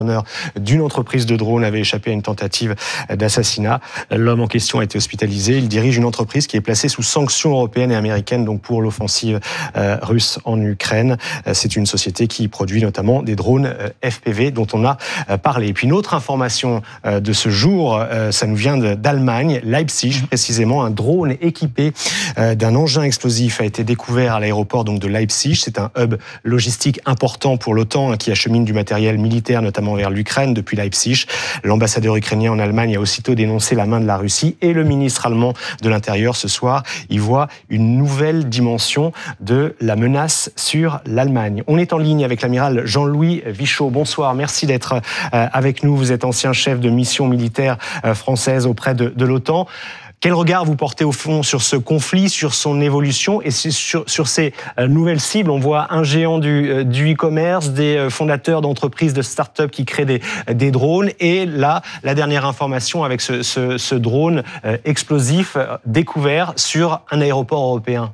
d'une entreprise de drones avait échappé à une tentative d'assassinat. L'homme en question a été hospitalisé. Il dirige une entreprise qui est placée sous sanctions européennes et américaines donc pour l'offensive russe en Ukraine. C'est une société qui produit notamment des drones FPV dont on a parlé. Et puis une autre information de ce jour, ça nous vient d'Allemagne, Leipzig précisément. Un drone équipé d'un engin explosif a été découvert à l'aéroport donc de Leipzig. C'est un hub logistique important pour l'OTAN qui achemine du matériel militaire notamment vers l'Ukraine depuis Leipzig. L'ambassadeur ukrainien en Allemagne a aussitôt dénoncé la main de la Russie et le ministre allemand de l'Intérieur ce soir, il voit une nouvelle dimension de la menace sur l'Allemagne. On est en ligne avec l'amiral Jean-Louis Vichot. Bonsoir, merci d'être avec nous. Vous êtes ancien chef de mission militaire française auprès de l'OTAN. Quel regard vous portez au fond sur ce conflit, sur son évolution et sur ces nouvelles cibles? On voit un géant du e-commerce, des fondateurs d'entreprises, de start-up qui créent des drones. Et là, la dernière information avec ce drone explosif découvert sur un aéroport européen.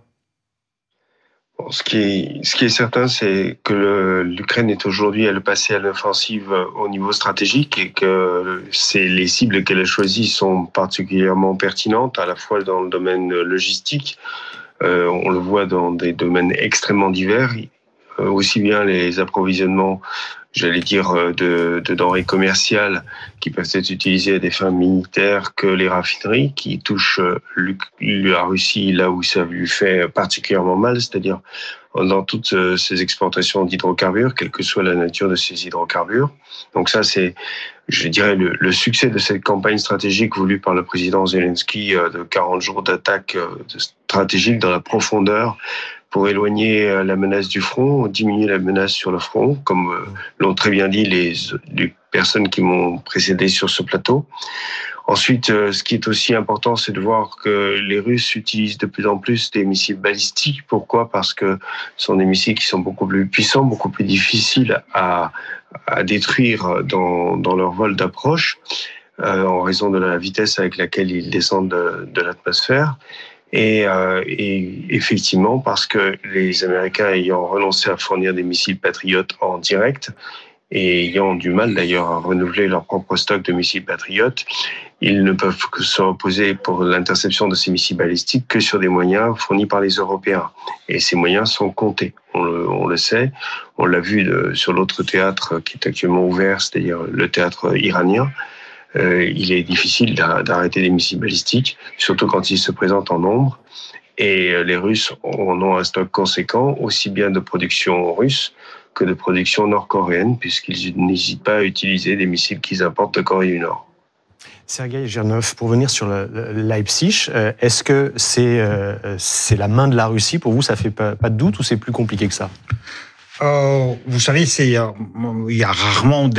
Bon, ce qui est certain, c'est que l'Ukraine est aujourd'hui, elle est passée à l'offensive au niveau stratégique et que les cibles qu'elle a choisies sont particulièrement pertinentes, à la fois dans le domaine logistique, on le voit dans des domaines extrêmement divers, aussi bien les approvisionnements, j'allais dire, de denrées commerciales qui peuvent être utilisées à des fins militaires, que les raffineries qui touchent la Russie là où ça lui fait particulièrement mal, c'est-à-dire dans toutes ces exportations d'hydrocarbures, quelle que soit la nature de ces hydrocarbures. Donc ça, c'est, je dirais, le succès de cette campagne stratégique voulue par le président Zelensky de 40 jours d'attaque stratégique dans la profondeur, pour éloigner la menace du front, diminuer la menace sur le front, comme l'ont très bien dit les personnes qui m'ont précédé sur ce plateau. Ensuite, ce qui est aussi important, c'est de voir que les Russes utilisent de plus en plus des missiles balistiques. Pourquoi ? Parce que ce sont des missiles qui sont beaucoup plus puissants, beaucoup plus difficiles à détruire dans leur vol d'approche, en raison de la vitesse avec laquelle ils descendent de l'atmosphère. Et effectivement, parce que les Américains ayant renoncé à fournir des missiles Patriot en direct et ayant du mal d'ailleurs à renouveler leur propre stock de missiles Patriot, ils ne peuvent que se reposer pour l'interception de ces missiles balistiques que sur des moyens fournis par les Européens. Et ces moyens sont comptés, on le sait. On l'a vu sur l'autre théâtre qui est actuellement ouvert, c'est-à-dire le théâtre iranien. Il est difficile d'arrêter des missiles balistiques, surtout quand ils se présentent en nombre. Et les Russes en ont un stock conséquent, aussi bien de production russe que de production nord-coréenne, puisqu'ils n'hésitent pas à utiliser des missiles qu'ils importent de Corée du Nord. Sergueï Girnov, pour venir sur le Leipzig, est-ce que c'est la main de la Russie? Pour vous, ça fait pas de doute ou c'est plus compliqué que ça? Vous savez, il y a rarement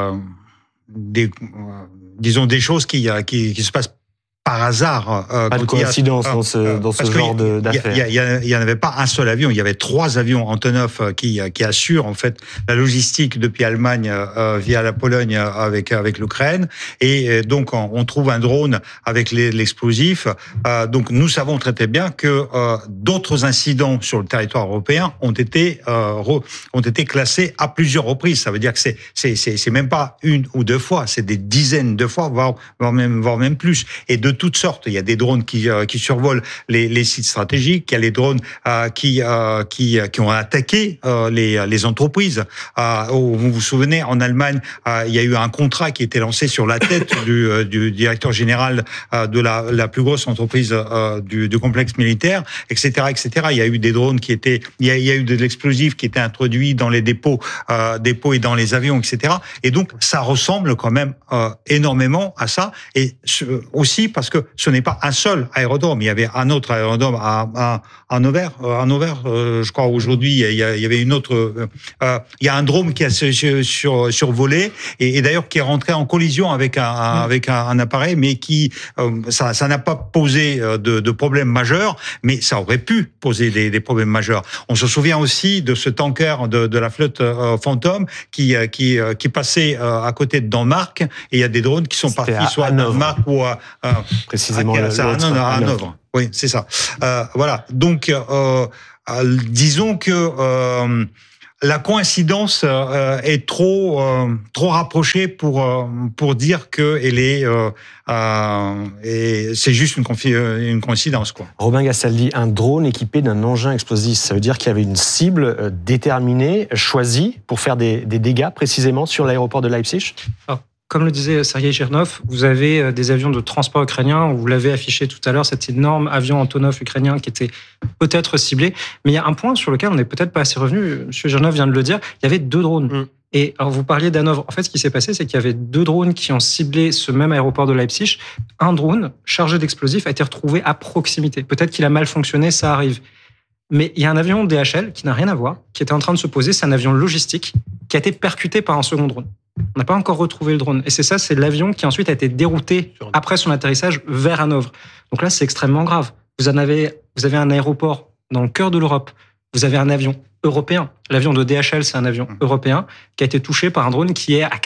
disons des choses qui se passent par hasard. Pas de coïncidence dans ce genre d'affaires. Il y en avait pas un seul avion, il y avait 3 avions Antonov qui assurent en fait la logistique depuis Allemagne via la Pologne avec l'Ukraine. Et donc on trouve un drone avec l'explosif. Donc nous savons très très bien que d'autres incidents sur le territoire européen ont été classés à plusieurs reprises. Ça veut dire que c'est même pas une ou 2 fois, c'est des dizaines de fois, voire même plus. Et de toutes sortes. Il y a des drones qui survolent les sites stratégiques. Il y a les drones qui ont attaqué les entreprises. Vous vous souvenez, en Allemagne, il y a eu un contrat qui était lancé sur la tête du directeur général de la plus grosse entreprise du complexe militaire, etc., etc. Il y a eu des drones il y a eu de l'explosif qui était introduit dans les dépôts et dans les avions, etc. Et donc ça ressemble quand même énormément à ça. Et aussi parce que ce n'est pas un seul aérodrome. Il y avait un autre aérodrome à Hannover, je crois aujourd'hui. Il y avait une autre. Il y a un drone qui a survolé et d'ailleurs qui est rentré en collision avec un appareil, mais qui ça n'a pas posé de problème majeur, mais ça aurait pu poser des problèmes majeurs. On se souvient aussi de ce tanker de la flotte Phantom qui passait à côté de Danemark, et il y a des drones qui sont partis soit à Danemark ou précisément à Hanovre. Oui, c'est ça. Voilà. Donc, disons que la coïncidence est trop rapprochée pour dire que elle est et c'est juste une coïncidence, quoi. Robin Gastaldi, un drone équipé d'un engin explosif, ça veut dire qu'il y avait une cible déterminée, choisie pour faire des dégâts précisément sur l'aéroport de Leipzig? Comme le disait Sergei Girnov, vous avez des avions de transport ukrainiens, vous l'avez affiché tout à l'heure, cet énorme avion Antonov ukrainien qui était peut-être ciblé. Mais il y a un point sur lequel on n'est peut-être pas assez revenu, M. Girnov vient de le dire, il y avait 2 drones. Et alors vous parliez d'Hanovre. En fait, ce qui s'est passé, c'est qu'il y avait 2 drones qui ont ciblé ce même aéroport de Leipzig. Un drone chargé d'explosifs a été retrouvé à proximité. Peut-être qu'il a mal fonctionné, ça arrive. Mais il y a un avion DHL qui n'a rien à voir, qui était en train de se poser, c'est un avion logistique, qui a été percuté par un second drone. On n'a pas encore retrouvé le drone. Et c'est l'avion qui ensuite a été dérouté après son atterrissage vers Hanovre. Donc là, c'est extrêmement grave. Vous avez un aéroport dans le cœur de l'Europe. Vous avez un avion européen. L'avion de DHL, c'est un avion européen qui a été touché par un drone qui est à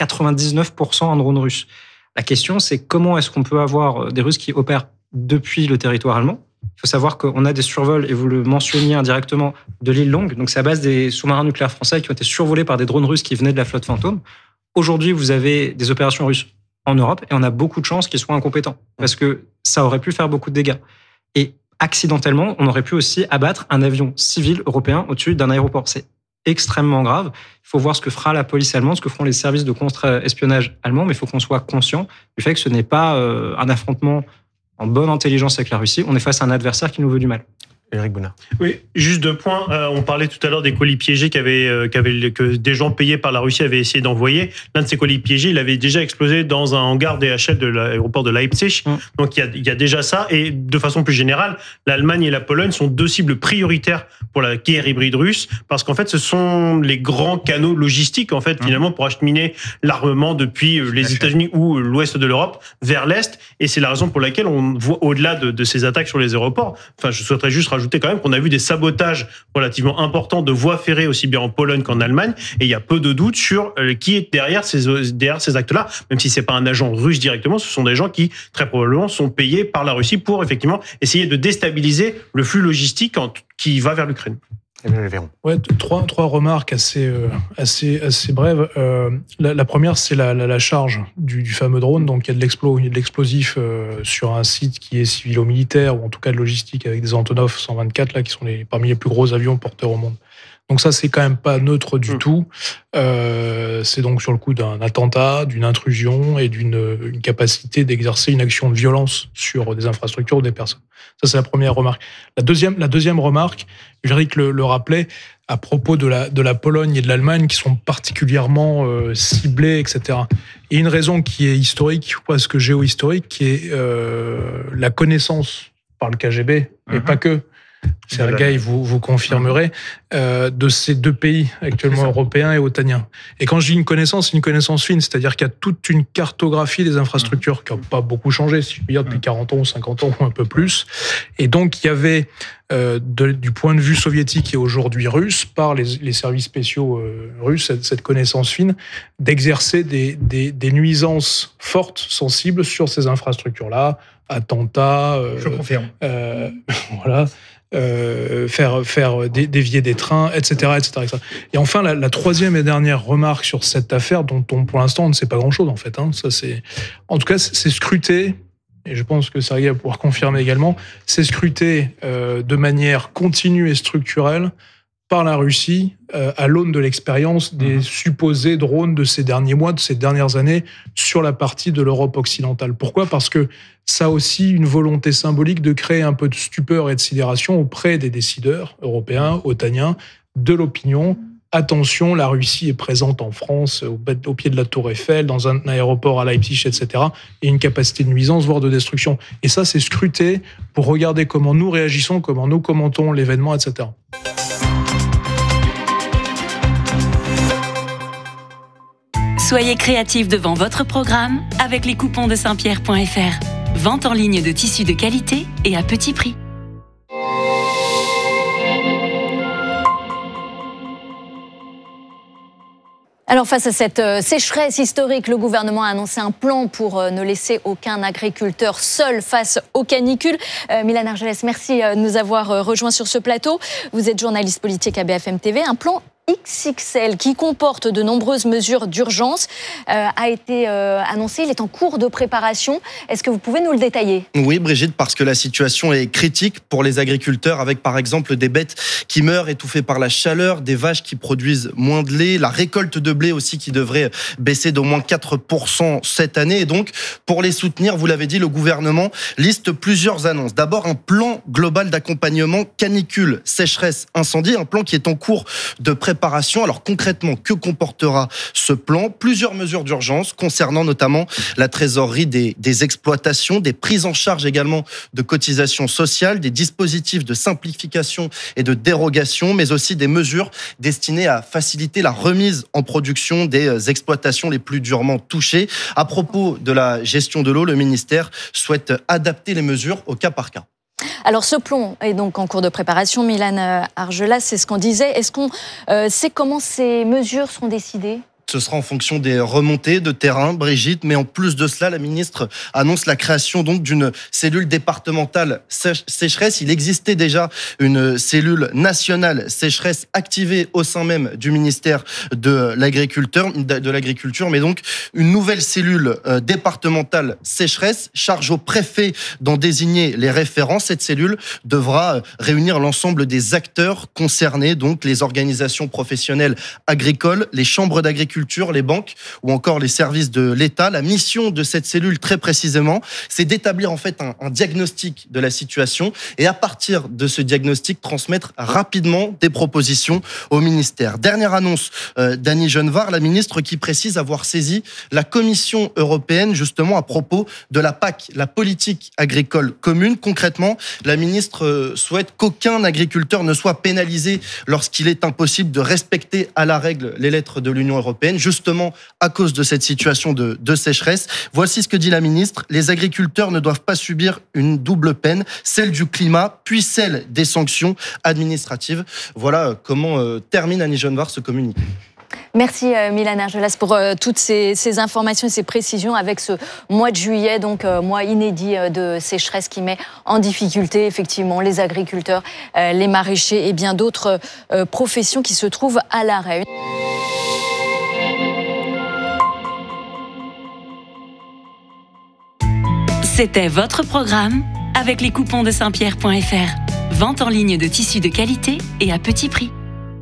99% un drone russe. La question, c'est comment est-ce qu'on peut avoir des Russes qui opèrent depuis le territoire allemand? Il faut savoir qu'on a des survols, et vous le mentionniez indirectement, de l'île Longue. Donc c'est à base des sous-marins nucléaires français qui ont été survolés par des drones russes qui venaient de la flotte Fantôme. Aujourd'hui, vous avez des opérations russes en Europe et on a beaucoup de chances qu'ils soient incompétents parce que ça aurait pu faire beaucoup de dégâts. Et accidentellement, on aurait pu aussi abattre un avion civil européen au-dessus d'un aéroport. C'est extrêmement grave. Il faut voir ce que fera la police allemande, ce que feront les services de contre-espionnage allemands, mais il faut qu'on soit conscient du fait que ce n'est pas un affrontement en bonne intelligence avec la Russie. On est face à un adversaire qui nous veut du mal. Éric Bounat. Oui, juste 2 points. On parlait tout à l'heure des colis piégés que des gens payés par la Russie avaient essayé d'envoyer. L'un de ces colis piégés, il avait déjà explosé dans un hangar DHL de l'aéroport de Leipzig. Donc il y a déjà ça. Et de façon plus générale, l'Allemagne et la Pologne sont 2 cibles prioritaires pour la guerre hybride russe, parce qu'en fait, ce sont les grands canaux logistiques, en fait, finalement, pour acheminer l'armement depuis les États-Unis ou l'ouest de l'Europe vers l'est. Et c'est la raison pour laquelle on voit, au-delà de ces attaques sur les aéroports, enfin, je souhaiterais juste rajouter quand même qu'on a vu des sabotages relativement importants de voies ferrées aussi bien en Pologne qu'en Allemagne, et il y a peu de doute sur qui est derrière ces actes-là, même si c'est pas un agent russe directement, ce sont des gens qui très probablement sont payés par la Russie pour effectivement essayer de déstabiliser le flux logistique qui va vers l'Ukraine. Ouais, trois remarques assez brèves. La première, c'est la charge du fameux drone. Donc, il y a de l'explosif sur un site qui est civilo-militaire, ou en tout cas de logistique, avec des Antonov 124, là, qui sont parmi les plus gros avions porteurs au monde. Donc ça, c'est quand même pas neutre du tout. C'est donc sur le coup d'un attentat, d'une intrusion et d'une capacité d'exercer une action de violence sur des infrastructures ou des personnes. Ça, c'est la première remarque. La deuxième remarque, Ulrich le rappelait, à propos de la Pologne et de l'Allemagne, qui sont particulièrement ciblées, etc. Et une raison qui est historique, ou presque géohistorique, qui est la connaissance par le KGB, et pas que, Sergueï, vous confirmerez, de ces 2 pays actuellement européens et otaniens. Et quand je dis une connaissance, c'est une connaissance fine, c'est-à-dire qu'il y a toute une cartographie des infrastructures qui n'a pas beaucoup changé, si je puis dire, depuis 40 ans ou 50 ans ou un peu plus. Et donc, il y avait, du point de vue soviétique et aujourd'hui russe, par les services spéciaux russes, cette connaissance fine, d'exercer des nuisances fortes, sensibles sur ces infrastructures-là, attentats... Je confirme. Voilà... faire dévier des trains, etc., etc. Et enfin, la troisième et dernière remarque sur cette affaire, dont pour l'instant on ne sait pas grand-chose en fait. Ça, en tout cas, c'est scruté, et je pense que Sergueï va pouvoir confirmer également, c'est scruté de manière continue et structurelle par la Russie à l'aune de l'expérience des supposés drones de ces derniers mois, de ces dernières années, sur la partie de l'Europe occidentale. Pourquoi ? Parce que ça a aussi une volonté symbolique de créer un peu de stupeur et de sidération auprès des décideurs européens, otaniens, de l'opinion. Attention, la Russie est présente en France, au pied de la Tour Eiffel, dans un aéroport à Leipzig, etc., et une capacité de nuisance, voire de destruction. Et ça, c'est scruté pour regarder comment nous réagissons, comment nous commentons l'événement, etc. Soyez créatifs devant votre programme avec les coupons de Saint-Pierre.fr. Vente en ligne de tissus de qualité et à petit prix. Alors face à cette sécheresse historique, le gouvernement a annoncé un plan pour ne laisser aucun agriculteur seul face aux canicules. Mylène Argelès, merci de nous avoir rejoints sur ce plateau. Vous êtes journaliste politique à BFM TV. Un plan XXL qui comporte de nombreuses mesures d'urgence a été annoncé. Il est en cours de préparation. Est-ce que vous pouvez nous le détailler ? Oui, Brigitte, parce que la situation est critique pour les agriculteurs, avec par exemple des bêtes qui meurent étouffées par la chaleur, des vaches qui produisent moins de lait, la récolte de blé aussi qui devrait baisser d'au moins 4% cette année. Et donc, pour les soutenir, vous l'avez dit, le gouvernement liste plusieurs annonces. D'abord, un plan global d'accompagnement canicule, sécheresse, incendie, un plan qui est en cours de préparation. Alors concrètement, que comportera ce plan ? Plusieurs mesures d'urgence concernant notamment la trésorerie des exploitations, des prises en charge également de cotisations sociales, des dispositifs de simplification et de dérogation, mais aussi des mesures destinées à faciliter la remise en production des exploitations les plus durement touchées. À propos de la gestion de l'eau, le ministère souhaite adapter les mesures au cas par cas. Alors ce plan est donc en cours de préparation. Milan Argelas, c'est ce qu'on disait. Est-ce qu'on sait comment ces mesures seront décidées ? Ce sera en fonction des remontées de terrain, Brigitte. Mais en plus de cela, la ministre annonce la création donc d'une cellule départementale sécheresse. Il existait déjà une cellule nationale sécheresse activée au sein même du ministère de l'Agriculture. Mais donc une nouvelle cellule départementale sécheresse charge au préfet d'en désigner les référents. Cette cellule devra réunir l'ensemble des acteurs concernés, donc les organisations professionnelles agricoles, les chambres d'agriculture, les banques ou encore les services de l'État. La mission de cette cellule, très précisément, c'est d'établir en fait un diagnostic de la situation et à partir de ce diagnostic, transmettre rapidement des propositions au ministère. Dernière annonce d'Annie Genevard, la ministre qui précise avoir saisi la Commission européenne justement à propos de la PAC, la politique agricole commune. Concrètement, la ministre souhaite qu'aucun agriculteur ne soit pénalisé lorsqu'il est impossible de respecter à la règle les lettres de l'Union européenne, justement à cause de cette situation de sécheresse. Voici ce que dit la ministre. Les agriculteurs ne doivent pas subir une double peine, celle du climat, puis celle des sanctions administratives. Voilà comment termine Annie Genevard ce communiqué. Merci Milan Argelas pour toutes ces informations et ces précisions avec ce mois de juillet, donc mois inédit de sécheresse qui met en difficulté effectivement les agriculteurs, les maraîchers et bien d'autres professions qui se trouvent à l'arrêt. C'était votre programme avec les coupons de Saint-Pierre.fr. Vente en ligne de tissus de qualité et à petit prix.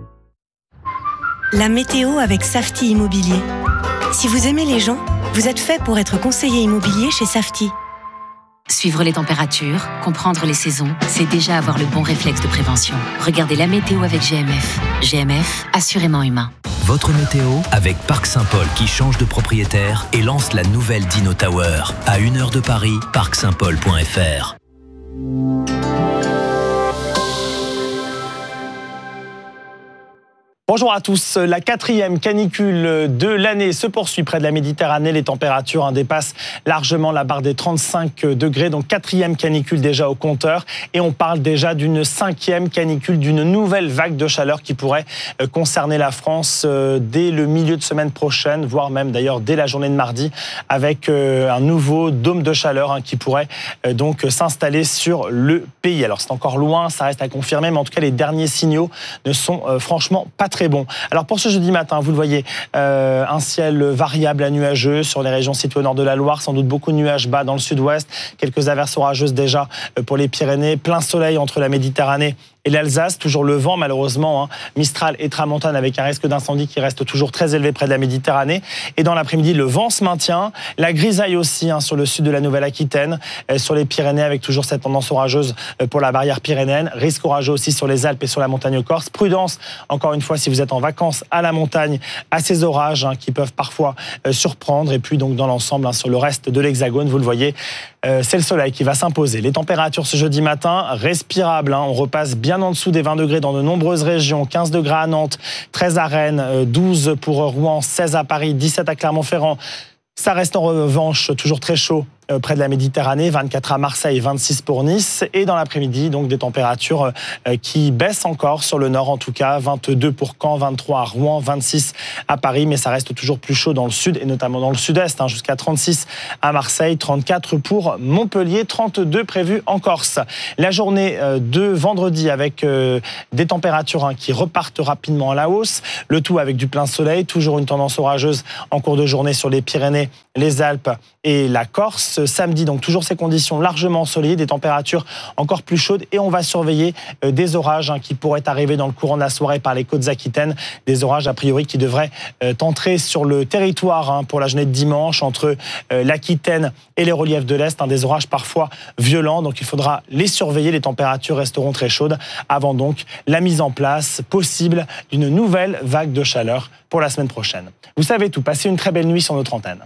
La météo avec Safety Immobilier. Si vous aimez les gens, vous êtes fait pour être conseiller immobilier chez Safety. Suivre les températures, comprendre les saisons, c'est déjà avoir le bon réflexe de prévention. Regardez la météo avec GMF. GMF, assurément humain. Votre météo avec Parc Saint-Paul qui change de propriétaire et lance la nouvelle Dino Tower. À 1 heure de Paris, parcsaintpaul.fr. Bonjour à tous. La 4e canicule de l'année se poursuit près de la Méditerranée. Les températures dépassent largement la barre des 35 degrés. Donc 4e canicule déjà au compteur. Et on parle déjà d'une 5e canicule, d'une nouvelle vague de chaleur qui pourrait concerner la France dès le milieu de semaine prochaine, voire même d'ailleurs dès la journée de mardi, avec un nouveau dôme de chaleur qui pourrait donc s'installer sur le pays. Alors c'est encore loin, ça reste à confirmer, mais en tout cas les derniers signaux ne sont franchement pas très bon. Alors pour ce jeudi matin, vous le voyez, un ciel variable à nuageux sur les régions situées au nord de la Loire, sans doute beaucoup de nuages bas dans le sud-ouest, quelques averses orageuses déjà pour les Pyrénées, plein soleil entre la Méditerranée et l'Alsace, toujours le vent malheureusement, Mistral et Tramontane avec un risque d'incendie qui reste toujours très élevé près de la Méditerranée. Et dans l'après-midi, le vent se maintient, la grisaille aussi sur le sud de la Nouvelle-Aquitaine, sur les Pyrénées avec toujours cette tendance orageuse pour la barrière pyrénéenne, risque orageux aussi sur les Alpes et sur la montagne corse. Prudence, encore une fois, si vous êtes en vacances à la montagne, à ces orages qui peuvent parfois surprendre. Et puis donc dans l'ensemble, sur le reste de l'Hexagone, vous le voyez, c'est le soleil qui va s'imposer. Les températures ce jeudi matin, respirables. On repasse bien en dessous des 20 degrés dans de nombreuses régions. 15 degrés à Nantes, 13 à Rennes, 12 pour Rouen, 16 à Paris, 17 à Clermont-Ferrand. Ça reste en revanche toujours très chaud près de la Méditerranée, 24 à Marseille, 26 pour Nice. Et dans l'après-midi, donc des températures qui baissent encore sur le nord en tout cas, 22 pour Caen, 23 à Rouen, 26 à Paris, mais ça reste toujours plus chaud dans le sud et notamment dans le sud-est, jusqu'à 36 à Marseille, 34 pour Montpellier, 32 prévus en Corse. La journée de vendredi avec des températures qui repartent rapidement à la hausse, le tout avec du plein soleil, toujours une tendance orageuse en cours de journée sur les Pyrénées, les Alpes et la Corse. Samedi, donc toujours ces conditions largement ensoleillées, des températures encore plus chaudes et on va surveiller des orages qui pourraient arriver dans le courant de la soirée par les côtes aquitaines, des orages a priori qui devraient entrer sur le territoire pour la journée de dimanche entre l'Aquitaine et les reliefs de l'Est, des orages parfois violents, donc il faudra les surveiller, les températures resteront très chaudes avant donc la mise en place possible d'une nouvelle vague de chaleur pour la semaine prochaine. Vous savez tout, passez une très belle nuit sur notre antenne.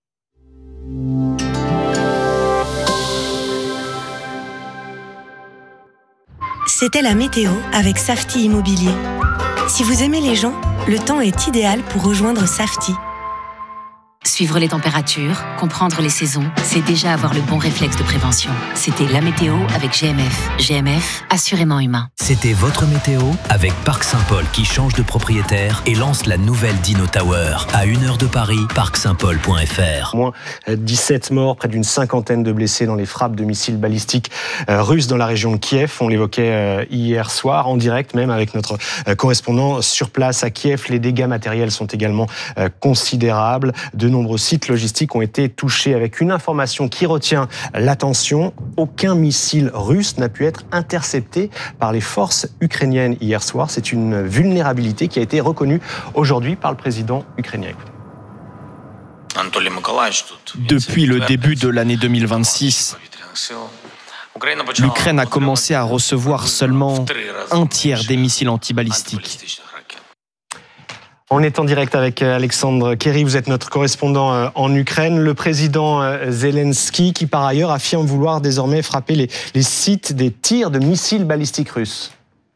C'était la météo avec Safety Immobilier. Si vous aimez les gens, le temps est idéal pour rejoindre Safety. Suivre les températures, comprendre les saisons, c'est déjà avoir le bon réflexe de prévention. C'était la météo avec GMF. GMF, assurément humain. C'était votre météo avec Parc Saint-Paul qui change de propriétaire et lance la nouvelle Dino Tower. À 1 heure de Paris, parcsaintpaul.fr. Moins 17 morts, près d'une cinquantaine de blessés dans les frappes de missiles balistiques russes dans la région de Kiev. On l'évoquait hier soir, en direct même avec notre correspondant sur place à Kiev. Les dégâts matériels sont également considérables. De nombreux sites logistiques ont été touchés, avec une information qui retient l'attention. Aucun missile russe n'a pu être intercepté par les forces ukrainiennes hier soir. C'est une vulnérabilité qui a été reconnue aujourd'hui par le président ukrainien. Depuis le début de l'année 2026, l'Ukraine a commencé à recevoir seulement un tiers des missiles antibalistiques. On est en direct avec Alexandre Kerry, vous êtes notre correspondant en Ukraine. Le président Zelensky qui par ailleurs affirme vouloir désormais frapper les sites des tirs de missiles balistiques russes.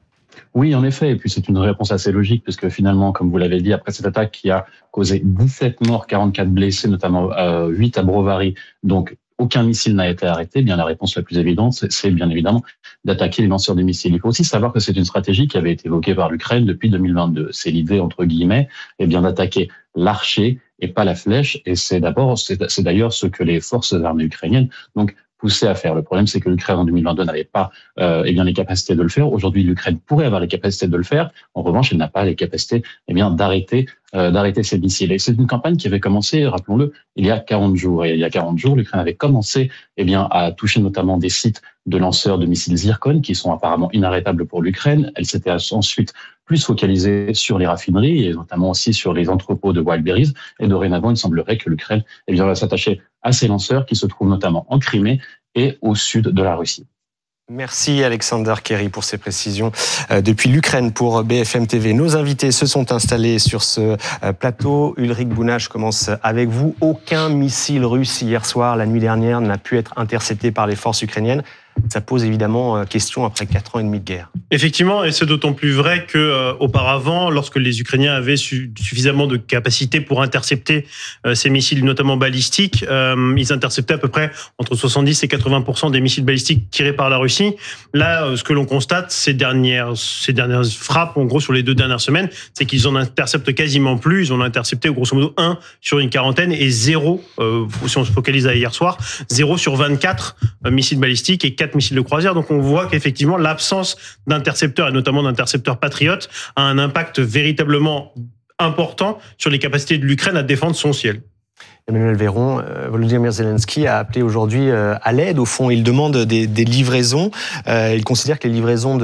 Oui, en effet, et puis c'est une réponse assez logique, puisque finalement, comme vous l'avez dit, après cette attaque qui a causé 17 morts, 44 blessés, notamment 8 à Brovary, donc aucun missile n'a été arrêté, bien la réponse la plus évidente, c'est bien évidemment d'attaquer les lanceurs de missiles. Il faut aussi savoir que c'est une stratégie qui avait été évoquée par l'Ukraine depuis 2022. C'est l'idée, entre guillemets, bien d'attaquer l'archer et pas la flèche, et c'est d'ailleurs ce que les forces armées ukrainiennes donc poussé à faire. Le problème, c'est que l'Ukraine en 2022 n'avait pas les capacités de le faire. Aujourd'hui, l'Ukraine pourrait avoir les capacités de le faire. En revanche, elle n'a pas les capacités d'arrêter ces missiles. Et c'est une campagne qui avait commencé, rappelons-le, il y a 40 jours. Et il y a 40 jours, l'Ukraine avait commencé à toucher notamment des sites de lanceurs de missiles Zircon qui sont apparemment inarrêtables pour l'Ukraine. Elle s'était ensuite plus focalisée sur les raffineries et notamment aussi sur les entrepôts de Wildberries. Et dorénavant, il semblerait que l'Ukraine va s'attacher à ces lanceurs qui se trouvent notamment en Crimée et au sud de la Russie. Merci Alexander Kerry pour ces précisions depuis l'Ukraine pour BFM TV. Nos invités se sont installés sur ce plateau. Ulrich Bouna, je commence avec vous. Aucun missile russe hier soir, la nuit dernière, n'a pu être intercepté par les forces ukrainiennes. Ça pose évidemment question après 4 ans et demi de guerre. Effectivement, et c'est d'autant plus vrai qu'auparavant, lorsque les Ukrainiens avaient suffisamment de capacité pour intercepter ces missiles, notamment balistiques, ils interceptaient à peu près entre 70 et 80% des missiles balistiques tirés par la Russie. Là, ce que l'on constate ces dernières frappes, en gros sur les 2 dernières semaines, c'est qu'ils en interceptent quasiment plus. Ils en ont intercepté grosso modo 1 sur une quarantaine et 0, si on se focalise à hier soir, 0 sur 24 missiles balistiques et 4 missiles de croisière. Donc on voit qu'effectivement l'absence d'intercepteurs et notamment d'intercepteurs patriotes a un impact véritablement important sur les capacités de l'Ukraine à défendre son ciel. Emmanuel Véron, Volodymyr Zelensky a appelé aujourd'hui à l'aide. Au fond, il demande des livraisons. Il considère que les livraisons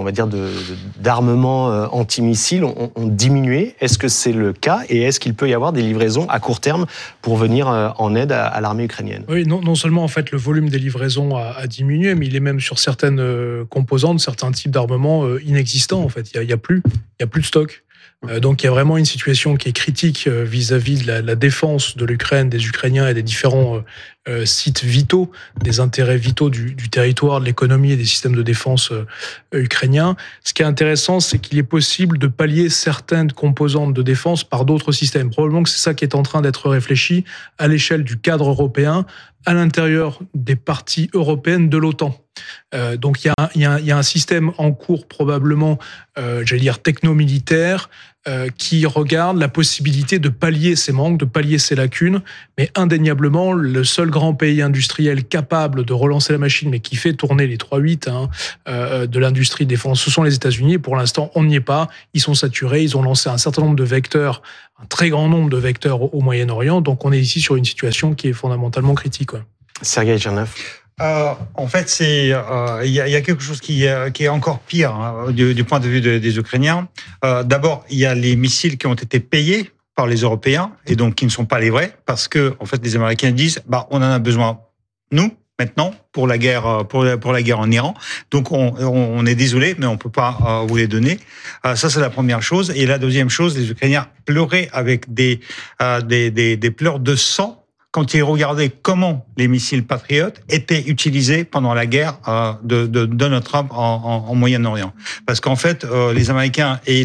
d'armements antimissiles ont diminué. Est-ce que c'est le cas et est-ce qu'il peut y avoir des livraisons à court terme pour venir en aide à l'armée ukrainienne ? Oui, non seulement en fait le volume des livraisons a diminué, mais il est même sur certaines composantes, certains types d'armements inexistants. En fait, il y a plus de stock. Donc il y a vraiment une situation qui est critique vis-à-vis de la défense de l'Ukraine, des Ukrainiens et des différents sites vitaux, des intérêts vitaux du territoire, de l'économie et des systèmes de défense ukrainiens. Ce qui est intéressant, c'est qu'il est possible de pallier certaines composantes de défense par d'autres systèmes. Probablement que c'est ça qui est en train d'être réfléchi à l'échelle du cadre européen, à l'intérieur des parties européennes de l'OTAN. Donc il y a un système en cours probablement, techno-militaire, qui regarde la possibilité de pallier ces manques, de pallier ces lacunes, mais indéniablement, le seul grand pays industriel capable de relancer la machine, mais qui fait tourner les 3-8 de l'industrie de défense, ce sont les États-Unis, et pour l'instant, on n'y est pas. Ils sont saturés, ils ont lancé un certain nombre de vecteurs, un très grand nombre de vecteurs au Moyen-Orient, donc on est ici sur une situation qui est fondamentalement critique. Sergueï Tchernov. En fait, il y a quelque chose qui est encore pire du point de vue des Ukrainiens. D'abord, il y a les missiles qui ont été payés par les Européens et donc qui ne sont pas livrés parce que en fait les Américains disent on en a besoin nous maintenant pour la guerre en Iran. Donc on est désolé mais on peut pas vous les donner. Ça c'est la première chose. Et la deuxième chose, les Ukrainiens pleuraient avec des pleurs de sang quand ils regardaient comment les missiles Patriot étaient utilisés pendant la guerre de Donald Trump en Moyen-Orient. Parce qu'en fait, les Américains et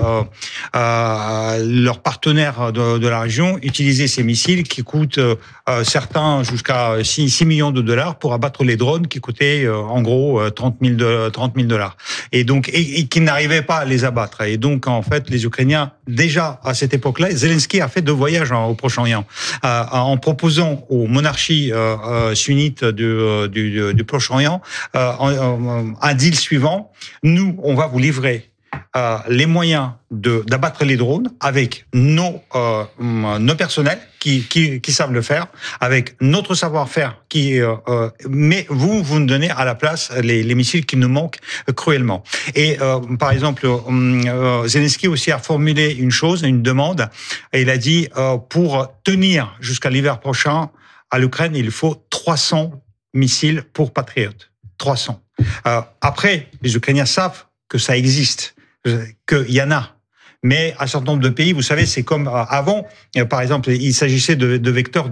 leurs partenaires de la région utilisaient ces missiles qui coûtent certains jusqu'à 6 millions de dollars pour abattre les drones qui coûtaient en gros 30 000 dollars. Et donc, et qui n'arrivaient pas à les abattre. Et donc, en fait, les Ukrainiens, déjà à cette époque-là, Zelensky a fait 2 voyages au Proche-Orient en proposant aux monarchies sunnites du Proche-Orient un deal suivant. Nous, on va vous livrer les moyens d'abattre les drones avec nos personnels qui savent le faire, avec notre savoir-faire mais vous nous donnez à la place les missiles qui nous manquent cruellement. Et par exemple, Zelensky aussi a formulé une demande, et il a dit pour tenir jusqu'à l'hiver prochain à l'Ukraine, il faut 300 missiles pour Patriot. 300. Après, les Ukrainiens savent que ça existe, qu'il y en a. Mais un certain nombre de pays, vous savez, c'est comme avant. Par exemple, il s'agissait de vecteurs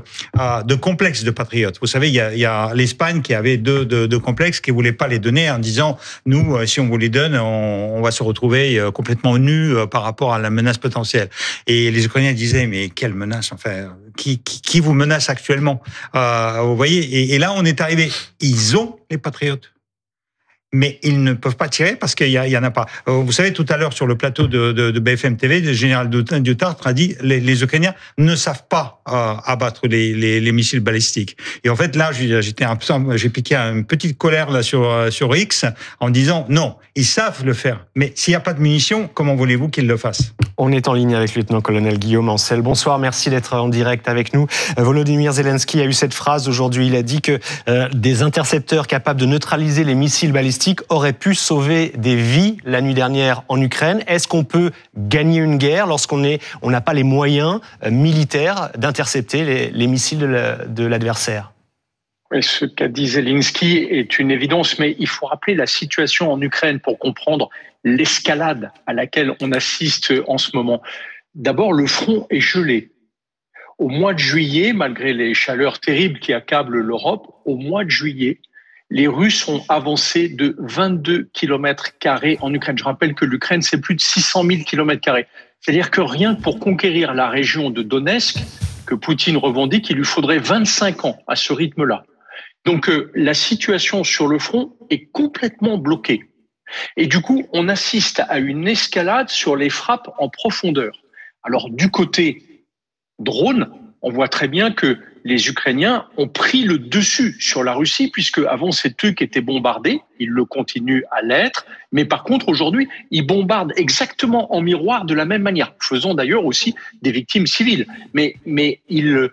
de complexes de patriotes. Vous savez, il y a l'Espagne qui avait deux complexes qui voulait pas les donner en disant nous, si on vous les donne, on va se retrouver complètement nus par rapport à la menace potentielle. Et les Ukrainiens disaient mais quelle menace, enfin, qui vous menace actuellement? Vous voyez, et là on est arrivé. Ils ont les patriotes, mais ils ne peuvent pas tirer parce qu'il y en a pas. Vous savez, tout à l'heure, sur le plateau de BFM TV, le général Dutartre a dit les Ukrainiens ne savent pas abattre les missiles balistiques. Et en fait, là, j'ai piqué une petite colère là sur X en disant non, ils savent le faire. Mais s'il n'y a pas de munitions, comment voulez-vous qu'ils le fassent? On est en ligne avec le lieutenant-colonel Guillaume Ancel. Bonsoir, merci d'être en direct avec nous. Volodymyr Zelensky a eu cette phrase aujourd'hui. Il a dit que des intercepteurs capables de neutraliser les missiles balistiques auraient pu sauver des vies la nuit dernière en Ukraine. Est-ce qu'on peut gagner une guerre lorsqu'on n'a pas les moyens militaires d'intercepter les missiles de l'adversaire? Oui, ce qu'a dit Zelensky est une évidence, mais il faut rappeler la situation en Ukraine pour comprendre l'escalade à laquelle on assiste en ce moment. D'abord, le front est gelé. Au mois de juillet, malgré les chaleurs terribles qui accablent l'Europe, au mois de juillet, les Russes ont avancé de 22 km² en Ukraine. Je rappelle que l'Ukraine, c'est plus de 600 000 km². C'est-à-dire que rien que pour conquérir la région de Donetsk, que Poutine revendique, il lui faudrait 25 ans à ce rythme-là. Donc la situation sur le front est complètement bloquée. Et du coup, on assiste à une escalade sur les frappes en profondeur. Alors du côté drone, on voit très bien que les Ukrainiens ont pris le dessus sur la Russie, puisque avant c'est eux qui étaient bombardés, ils le continuent à l'être, mais par contre aujourd'hui, ils bombardent exactement en miroir de la même manière, faisant d'ailleurs aussi des victimes civiles. Mais ils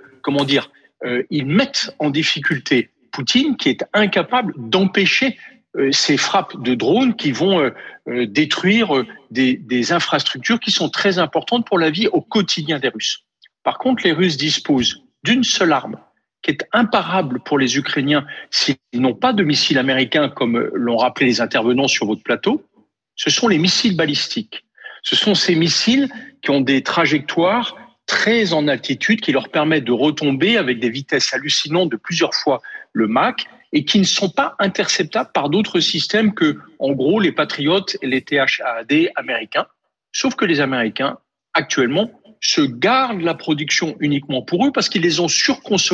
mettent en difficulté Poutine, qui est incapable d'empêcher ces frappes de drones qui vont détruire des infrastructures qui sont très importantes pour la vie au quotidien des Russes. Par contre, les Russes disposent d'une seule arme qui est imparable pour les Ukrainiens s'ils n'ont pas de missiles américains, comme l'ont rappelé les intervenants sur votre plateau, ce sont les missiles balistiques. Ce sont ces missiles qui ont des trajectoires très en altitude, qui leur permettent de retomber avec des vitesses hallucinantes de plusieurs fois le Mach, et qui ne sont pas interceptables par d'autres systèmes que, en gros, les Patriots et les THAAD américains. Sauf que les Américains, actuellement, se gardent la production uniquement pour eux parce qu'ils les ont surconsommés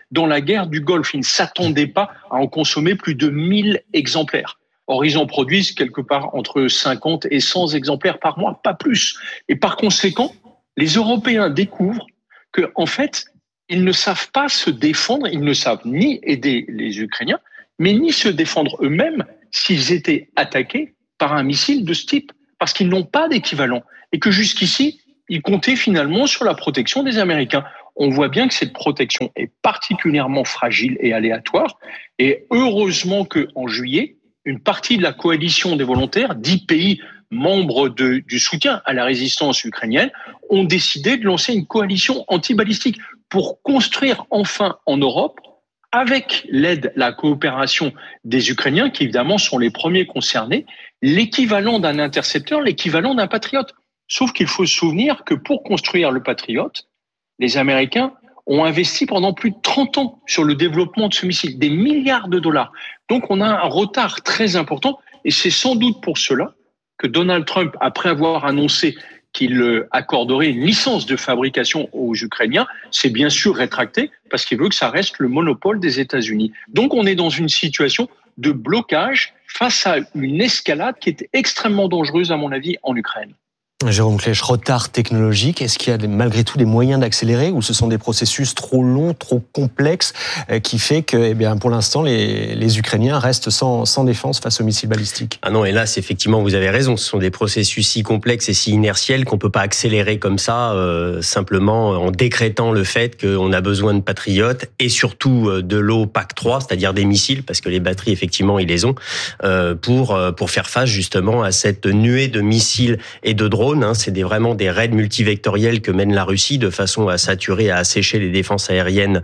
dans la guerre du Golfe. Ils ne s'attendaient pas à en consommer plus de 1000 exemplaires. Or, ils en produisent quelque part entre 50 et 100 exemplaires par mois, pas plus. Et par conséquent, les Européens découvrent que, en fait, ils ne savent pas se défendre, ils ne savent ni aider les Ukrainiens, mais ni se défendre eux-mêmes s'ils étaient attaqués par un missile de ce type, parce qu'ils n'ont pas d'équivalent. Et que jusqu'ici, ils comptaient finalement sur la protection des Américains. On voit bien que cette protection est particulièrement fragile et aléatoire. Et heureusement qu'en juillet, une partie de la coalition des volontaires, 10 pays membres du soutien à la résistance ukrainienne, ont décidé de lancer une coalition anti-balistique pour construire enfin en Europe, avec l'aide, la coopération des Ukrainiens, qui évidemment sont les premiers concernés, l'équivalent d'un intercepteur, l'équivalent d'un patriote. Sauf qu'il faut se souvenir que pour construire le patriote, les Américains ont investi pendant plus de 30 ans sur le développement de ce missile, des milliards de dollars. Donc on a un retard très important, et c'est sans doute pour cela que Donald Trump, après avoir annoncé qu'il accorderait une licence de fabrication aux Ukrainiens, s'est bien sûr rétracté parce qu'il veut que ça reste le monopole des États-Unis. Donc on est dans une situation de blocage face à une escalade qui est extrêmement dangereuse, à mon avis, en Ukraine. Jérôme Klech, retard technologique, est-ce qu'il y a malgré tout des moyens d'accélérer ou ce sont des processus trop longs, trop complexes qui fait que pour l'instant les Ukrainiens restent sans défense face aux missiles balistiques? Ah non, hélas, effectivement, vous avez raison, ce sont des processus si complexes et si inertiels qu'on peut pas accélérer comme ça, simplement en décrétant le fait qu'on a besoin de patriotes et surtout de l'OPAC-3, c'est-à-dire des missiles, parce que les batteries, effectivement, ils les ont, pour faire face justement à cette nuée de missiles et de drones. C'est vraiment des raids multivectoriels que mène la Russie de façon à saturer, à assécher les défenses aériennes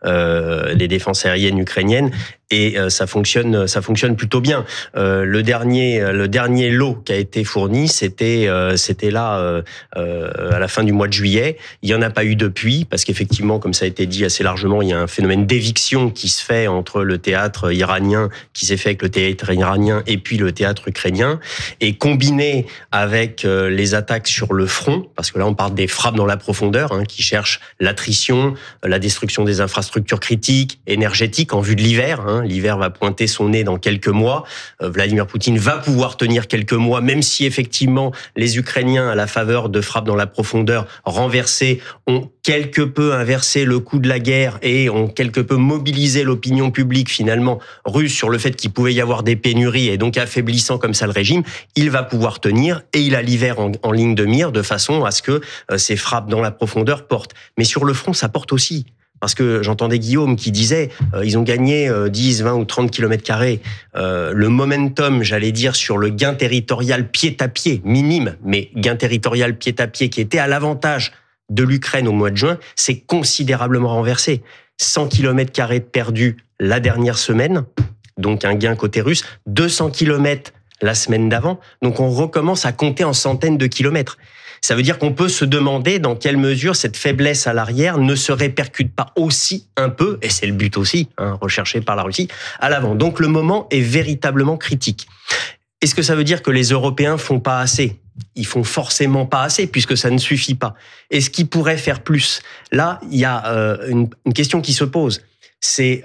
ukrainiennes. Et ça fonctionne plutôt bien. Le dernier lot qui a été fourni, c'était là à la fin du mois de juillet. Il y en a pas eu depuis parce qu'effectivement, comme ça a été dit assez largement, il y a un phénomène d'éviction qui se fait entre le théâtre iranien, qui s'est fait avec le théâtre iranien et puis le théâtre ukrainien, et combiné avec les attaques sur le front, parce que là on parle des frappes dans la profondeur, qui cherchent l'attrition, la destruction des infrastructures critiques, énergétiques en vue de l'hiver. L'hiver va pointer son nez dans quelques mois. Vladimir Poutine va pouvoir tenir quelques mois, même si effectivement les Ukrainiens, à la faveur de frappes dans la profondeur renversées, ont quelque peu inversé le coût de la guerre et ont quelque peu mobilisé l'opinion publique finalement russe sur le fait qu'il pouvait y avoir des pénuries et donc affaiblissant comme ça le régime. Il va pouvoir tenir et il a l'hiver en ligne de mire de façon à ce que ces frappes dans la profondeur portent. Mais sur le front, ça porte aussi. Parce que j'entendais Guillaume qui disait ils ont gagné 10, 20 ou 30 km². Le momentum, j'allais dire, sur le gain territorial pied-à-pied, minime, mais gain territorial pied-à-pied qui était à l'avantage de l'Ukraine au mois de juin, s'est considérablement renversé. 100 km² de perdus la dernière semaine, donc un gain côté russe, 200 km la semaine d'avant, donc on recommence à compter en centaines de kilomètres. Ça veut dire qu'on peut se demander dans quelle mesure cette faiblesse à l'arrière ne se répercute pas aussi un peu, et c'est le but aussi, recherché par la Russie, à l'avant. Donc le moment est véritablement critique. Est-ce que ça veut dire que les Européens font pas assez ? Ils font forcément pas assez, puisque ça ne suffit pas. Est-ce qu'ils pourraient faire plus ? Là, il y a une question qui se pose. C'est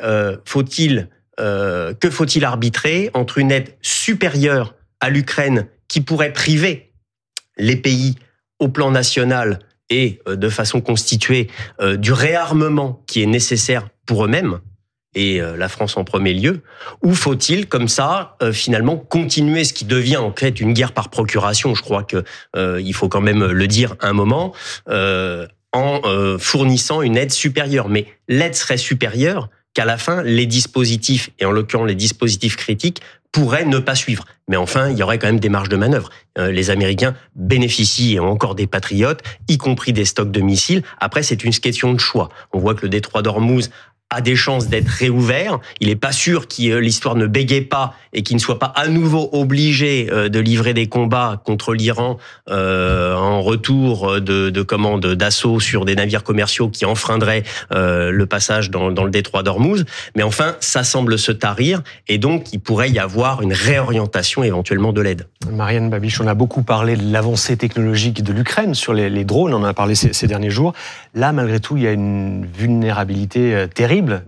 que faut-il arbitrer entre une aide supérieure à l'Ukraine qui pourrait priver les pays au plan national et de façon constituée du réarmement qui est nécessaire pour eux-mêmes, et la France en premier lieu, ou faut-il, comme ça, finalement, continuer ce qui devient en fait une guerre par procuration, je crois que il faut quand même le dire un moment, en fournissant une aide supérieure. Mais l'aide serait supérieure qu'à la fin, les dispositifs, et en l'occurrence les dispositifs critiques, pourraient ne pas suivre. Mais enfin, il y aurait quand même des marges de manœuvre. Les Américains bénéficient et ont encore des patriotes, y compris des stocks de missiles. Après, c'est une question de choix. On voit que le détroit d'Ormuz a des chances d'être réouvert. Il n'est pas sûr que l'histoire ne bégaye pas et qu'il ne soit pas à nouveau obligé de livrer des combats contre l'Iran en retour de commandes d'assaut sur des navires commerciaux qui enfreindraient le passage dans le détroit d'Ormuz. Mais enfin, ça semble se tarir et donc il pourrait y avoir une réorientation éventuellement de l'aide. Marianne Babiche, on a beaucoup parlé de l'avancée technologique de l'Ukraine sur les drones, on en a parlé ces derniers jours. Là, malgré tout, il y a une vulnérabilité terrible terrible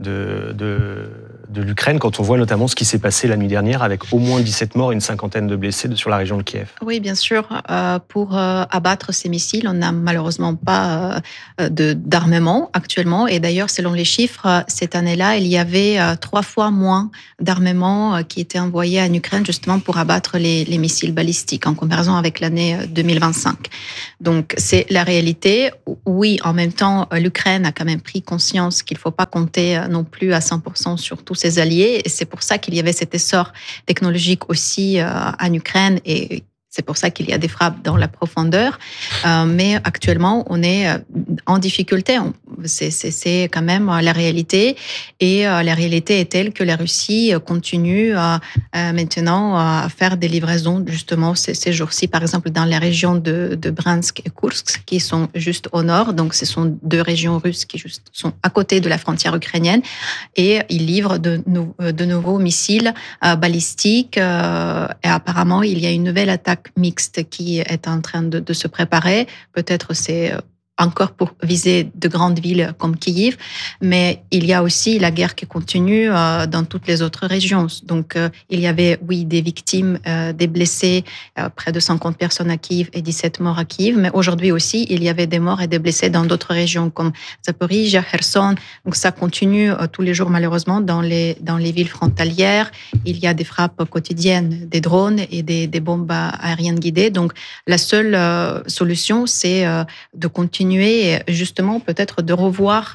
de l'Ukraine quand on voit notamment ce qui s'est passé la nuit dernière avec au moins 17 morts et une cinquantaine de blessés sur la région de Kiev. Oui, bien sûr. Pour abattre ces missiles, on n'a malheureusement pas d'armement actuellement. Et d'ailleurs, selon les chiffres, cette année-là, il y avait 3 fois moins d'armement qui était envoyé en Ukraine justement pour abattre les missiles balistiques en comparaison avec l'année 2025. Donc, c'est la réalité. Oui, en même temps, l'Ukraine a quand même pris conscience qu'il ne faut pas compter non plus à 100% sur tous ses alliés. Et c'est pour ça qu'il y avait cet essor technologique aussi en Ukraine et c'est pour ça qu'il y a des frappes dans la profondeur. Mais actuellement, on est en difficulté. C'est quand même la réalité. Et la réalité est telle que la Russie continue maintenant à faire des livraisons justement ces jours-ci, par exemple dans la région de Bryansk et Kursk, qui sont juste au nord. Donc, ce sont 2 régions russes qui juste sont à côté de la frontière ukrainienne. Et ils livrent de nouveaux missiles balistiques. Et apparemment, il y a une nouvelle attaque mixte qui est en train de se préparer. Peut-être c'est encore pour viser de grandes villes comme Kiev, mais il y a aussi la guerre qui continue dans toutes les autres régions. Donc, il y avait, oui, des victimes, des blessés, près de 50 personnes à Kiev et 17 morts à Kiev, mais aujourd'hui aussi, il y avait des morts et des blessés dans d'autres régions comme Zaporizhzhia, Kherson. Donc, ça continue tous les jours, malheureusement, dans les villes frontalières. Il y a des frappes quotidiennes, des drones et des bombes aériennes guidées. Donc, la seule solution, c'est de continuer justement peut-être de revoir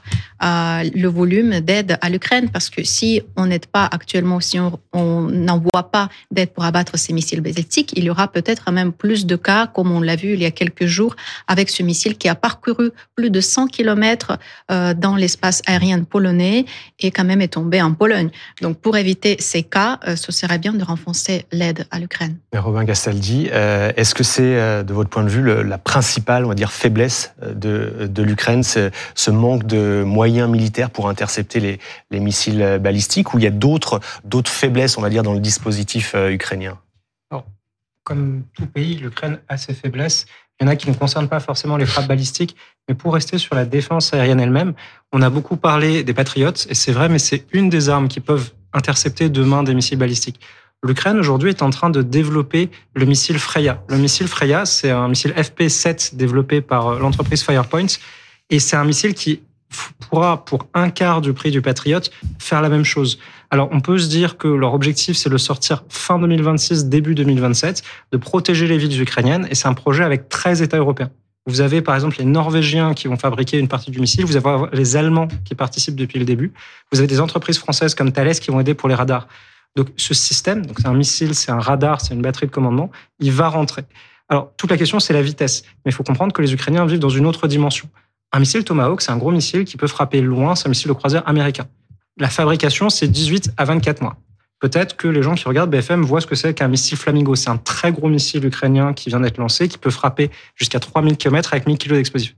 le volume d'aide à l'Ukraine, parce que si on n'aide pas actuellement, si on n'envoie pas d'aide pour abattre ces missiles balistiques, il y aura peut-être même plus de cas, comme on l'a vu il y a quelques jours, avec ce missile qui a parcouru plus de 100 km dans l'espace aérien polonais et quand même est tombé en Pologne. Donc pour éviter ces cas, ce serait bien de renforcer l'aide à l'Ukraine. Robin Castaldi, est-ce que c'est, de votre point de vue, la principale, on va dire, faiblesse de l'Ukraine, ce manque de moyens militaires pour intercepter les missiles balistiques, ou il y a d'autres faiblesses, on va dire, dans le dispositif ukrainien? Alors, comme tout pays, l'Ukraine a ses faiblesses. Il y en a qui ne concernent pas forcément les frappes balistiques, mais pour rester sur la défense aérienne elle-même, on a beaucoup parlé des Patriots, et c'est vrai, mais c'est une des armes qui peuvent intercepter demain des missiles balistiques. L'Ukraine, aujourd'hui, est en train de développer le missile Freya. Le missile Freya, c'est un missile FP7 développé par l'entreprise Firepoint. Et c'est un missile qui pourra, pour un quart du prix du Patriot, faire la même chose. Alors, on peut se dire que leur objectif, c'est de sortir fin 2026, début 2027, de protéger les villes ukrainiennes. Et c'est un projet avec 13 États européens. Vous avez, par exemple, les Norvégiens qui vont fabriquer une partie du missile. Vous avez les Allemands qui participent depuis le début. Vous avez des entreprises françaises comme Thales qui vont aider pour les radars. Donc, ce système, donc c'est un missile, c'est un radar, c'est une batterie de commandement, il va rentrer. Alors, toute la question, c'est la vitesse. Mais il faut comprendre que les Ukrainiens vivent dans une autre dimension. Un missile Tomahawk, c'est un gros missile qui peut frapper loin, c'est un missile de croisière américain. La fabrication, c'est 18 à 24 mois. Peut-être que les gens qui regardent BFM voient ce que c'est qu'un missile Flamingo. C'est un très gros missile ukrainien qui vient d'être lancé, qui peut frapper jusqu'à 3000 km avec 1000 kg d'explosifs.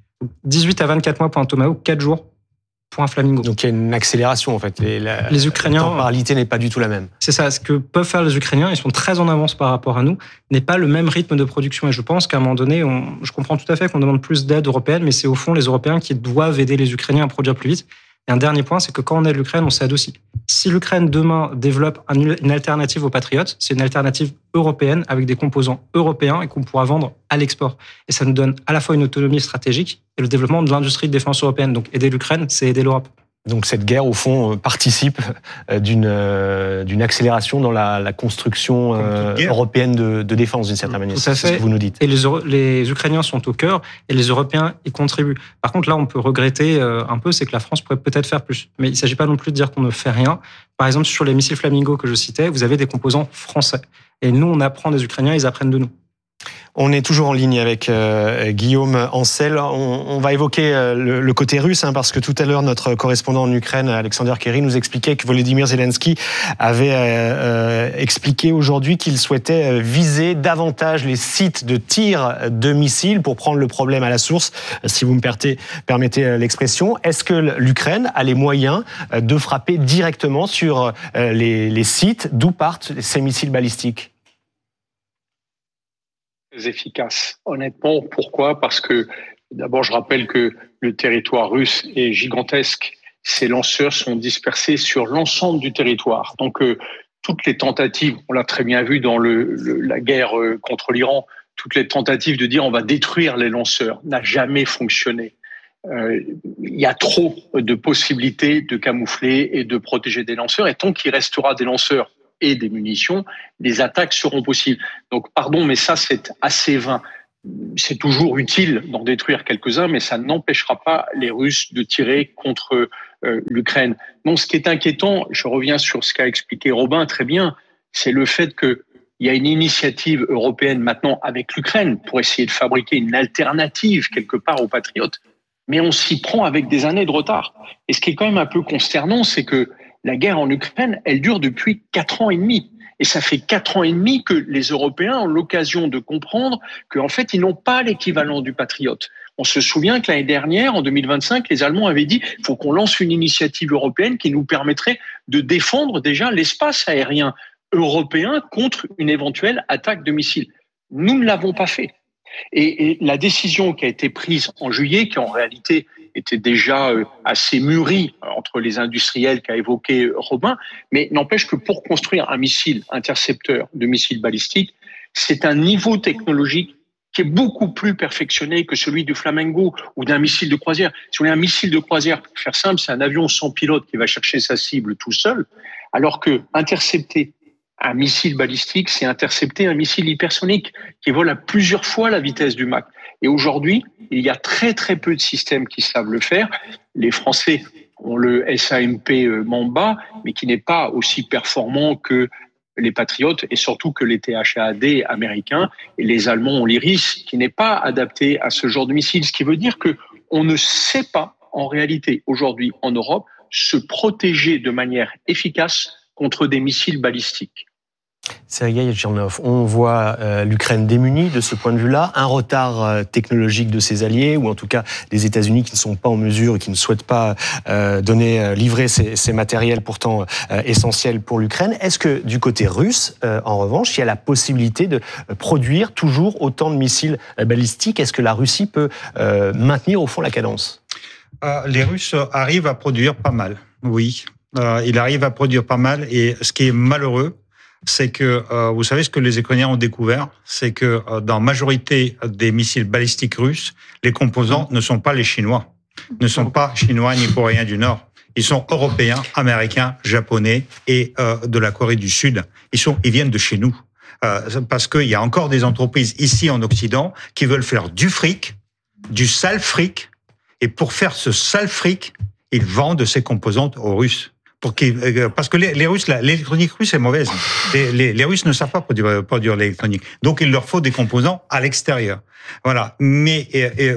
18 à 24 mois pour un Tomahawk, 4 jours pour un Flamingo. Donc il y a une accélération en fait. Les Ukrainiens, la temporalité n'est pas du tout la même. C'est ça. Ce que peuvent faire les Ukrainiens, ils sont très en avance par rapport à nous, n'est pas le même rythme de production. Et je pense qu'à un moment donné, je comprends tout à fait qu'on demande plus d'aide européenne, mais c'est au fond les Européens qui doivent aider les Ukrainiens à produire plus vite. Et un dernier point, c'est que quand on aide l'Ukraine, on s'aide aussi. Si l'Ukraine demain développe une alternative aux Patriots, c'est une alternative européenne avec des composants européens et qu'on pourra vendre à l'export. Et ça nous donne à la fois une autonomie stratégique et le développement de l'industrie de défense européenne. Donc aider l'Ukraine, c'est aider l'Europe. Donc cette guerre, au fond, participe d'une accélération dans la construction européenne de défense, d'une certaine manière. Tout à fait. C'est ce que vous nous dites. Et les Ukrainiens sont au cœur et les Européens y contribuent. Par contre, là, on peut regretter un peu, c'est que la France pourrait peut-être faire plus. Mais il ne s'agit pas non plus de dire qu'on ne fait rien. Par exemple, sur les missiles Flamingo que je citais, vous avez des composants français. Et nous, on apprend des Ukrainiens, ils apprennent de nous. On est toujours en ligne avec Guillaume Ancel. On va évoquer le côté russe, parce que tout à l'heure, notre correspondant en Ukraine, Alexander Kerry, nous expliquait que Volodymyr Zelensky avait expliqué aujourd'hui qu'il souhaitait viser davantage les sites de tir de missiles pour prendre le problème à la source, si vous me permettez l'expression. Est-ce que l'Ukraine a les moyens de frapper directement sur les sites d'où partent ces missiles balistiques ? Efficace. Honnêtement, pourquoi ? Parce que, d'abord, je rappelle que le territoire russe est gigantesque. ces lanceurs sont dispersés sur l'ensemble du territoire. Donc, toutes les tentatives, on l'a très bien vu dans la guerre contre l'Iran, toutes les tentatives de dire on va détruire les lanceurs n'a jamais fonctionné. Il y a trop de possibilités de camoufler et de protéger des lanceurs. Et tant qu'il restera des lanceurs et des munitions, les attaques seront possibles. Donc, pardon, mais ça, c'est assez vain. C'est toujours utile d'en détruire quelques-uns, mais ça n'empêchera pas les Russes de tirer contre l'Ukraine. Non, ce qui est inquiétant, je reviens sur ce qu'a expliqué Robin très bien, c'est le fait qu'il y a une initiative européenne maintenant avec l'Ukraine pour essayer de fabriquer une alternative quelque part aux patriotes, mais on s'y prend avec des années de retard. Et ce qui est quand même un peu consternant, c'est que la guerre en Ukraine, elle dure depuis 4 ans et demi. Et ça fait 4 ans et demi que les Européens ont l'occasion de comprendre qu'en fait, ils n'ont pas l'équivalent du patriote. On se souvient que l'année dernière, en 2025, les Allemands avaient dit qu'il faut qu'on lance une initiative européenne qui nous permettrait de défendre déjà l'espace aérien européen contre une éventuelle attaque de missiles. Nous ne l'avons pas fait. Et la décision qui a été prise en juillet, qui en réalité était déjà assez mûrie entre les industriels qu'a évoqué Robin, mais n'empêche que pour construire un missile intercepteur de missiles balistiques, c'est un niveau technologique qui est beaucoup plus perfectionné que celui du Flamingo ou d'un missile de croisière. Si on a un missile de croisière, pour faire simple, c'est un avion sans pilote qui va chercher sa cible tout seul, alors que intercepter un missile balistique, c'est intercepter un missile hypersonique qui vole à plusieurs fois la vitesse du Mach. Et aujourd'hui, il y a très très peu de systèmes qui savent le faire. Les Français ont le SAMP Mamba, mais qui n'est pas aussi performant que les Patriotes et surtout que les THAAD américains. Et les Allemands ont l'Iris, qui n'est pas adapté à ce genre de missile. Ce qui veut dire qu'on ne sait pas, en réalité, aujourd'hui en Europe, se protéger de manière efficace contre des missiles balistiques. Sergueï Tchernov, on voit l'Ukraine démunie de ce point de vue-là, un retard technologique de ses alliés, ou en tout cas des États-Unis qui ne sont pas en mesure et qui ne souhaitent pas livrer ces matériels pourtant essentiels pour l'Ukraine. Est-ce que du côté russe, en revanche, il y a la possibilité de produire toujours autant de missiles balistiques? Est-ce que la Russie peut maintenir au fond la cadence? Les Russes arrivent à produire pas mal, oui. Ils arrivent à produire pas mal, et ce qui est malheureux, c'est que, vous savez ce que les Ukrainiens ont découvert, c'est que dans la majorité des missiles balistiques russes, les composants ne sont pas les Chinois, ne sont pas Chinois ni Coréens du Nord. Ils sont Européens, Américains, Japonais et de la Corée du Sud. Ils viennent de chez nous. Parce qu'il y a encore des entreprises ici en Occident qui veulent faire du fric, du sale fric, et pour faire ce sale fric, ils vendent ces composantes aux Russes. Parce que les Russes, l'électronique russe est mauvaise. Les Russes ne savent pas produire l'électronique. Donc, il leur faut des composants à l'extérieur. Voilà. Mais